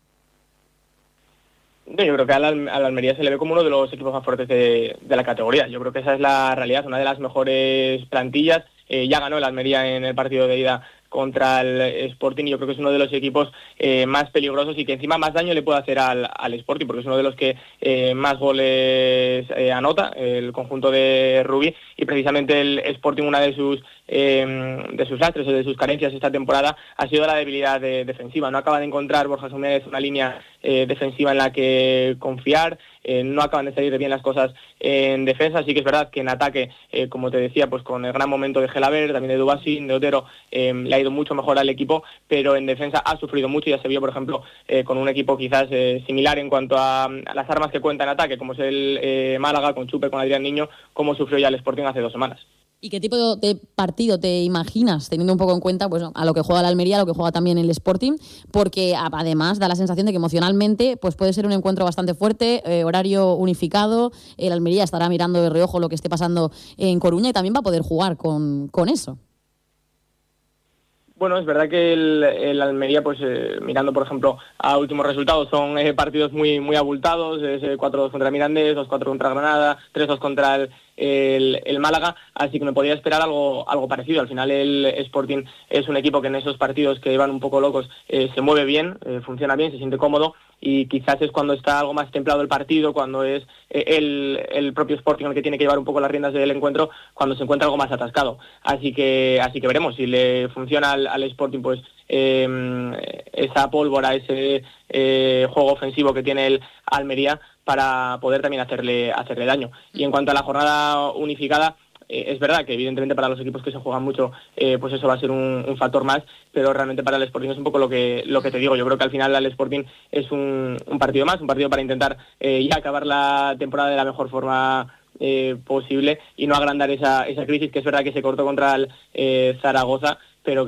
Yo creo que a la, a la Almería se le ve como uno de los equipos más fuertes de, de la categoría. Yo creo que esa es la realidad, una de las mejores plantillas. Eh, ya ganó el Almería en el partido de ida contra el Sporting, y yo creo que es uno de los equipos eh, más peligrosos y que encima más daño le puede hacer al, al Sporting, porque es uno de los que eh, más goles eh, anota, el conjunto de Rubí, y precisamente el Sporting, una de sus eh, de sus lastres o de sus carencias esta temporada ha sido la debilidad de, defensiva. No acaba de encontrar Borja Jiménez una línea eh, defensiva en la que confiar, eh, no acaban de salir bien las cosas en defensa. Así que es verdad que en ataque, eh, como te decía, pues con el gran momento de Gelaber, también de Dubasín, de Otero, eh, le ha ido mucho mejor al equipo, pero en defensa ha sufrido mucho. Ya se vio, por ejemplo, eh, con un equipo quizás eh, similar en cuanto a, a las armas que cuenta en ataque, como es el eh, Málaga, con Chupe, con Adrián Niño, como sufrió ya el Sporting hace dos semanas. ¿Y qué tipo de partido te imaginas, teniendo un poco en cuenta pues a lo que juega la Almería, a lo que juega también el Sporting? Porque además da la sensación de que emocionalmente pues puede ser un encuentro bastante fuerte, eh, horario unificado, el Almería estará mirando de reojo lo que esté pasando en Coruña y también va a poder jugar con, con eso. Bueno, es verdad que el, el Almería, pues eh, mirando por ejemplo a últimos resultados, son eh, partidos muy muy abultados, es eh, cuatro dos contra Mirandés, dos cuatro contra Granada, tres dos contra el, el, el Málaga, así que me podía esperar algo algo parecido. Al final el Sporting es un equipo que en esos partidos que van un poco locos eh, se mueve bien, eh, funciona bien, se siente cómodo, y quizás es cuando está algo más templado el partido, cuando es eh, el, el propio Sporting el que tiene que llevar un poco las riendas del encuentro, cuando se encuentra algo más atascado. Así que así que veremos si le funciona al, al Sporting pues eh, esa pólvora, ese eh, juego ofensivo que tiene el Almería para poder también hacerle hacerle daño. Y en cuanto a la jornada unificada, Eh, es verdad que evidentemente para los equipos que se juegan mucho, eh, pues eso va a ser un, un factor más, pero realmente para el Sporting es un poco lo que lo que te digo. Yo creo que al final el Sporting es un, un partido más, un partido para intentar eh, ya acabar la temporada de la mejor forma eh, posible y no agrandar esa, esa crisis, que es verdad que se cortó contra el eh, Zaragoza,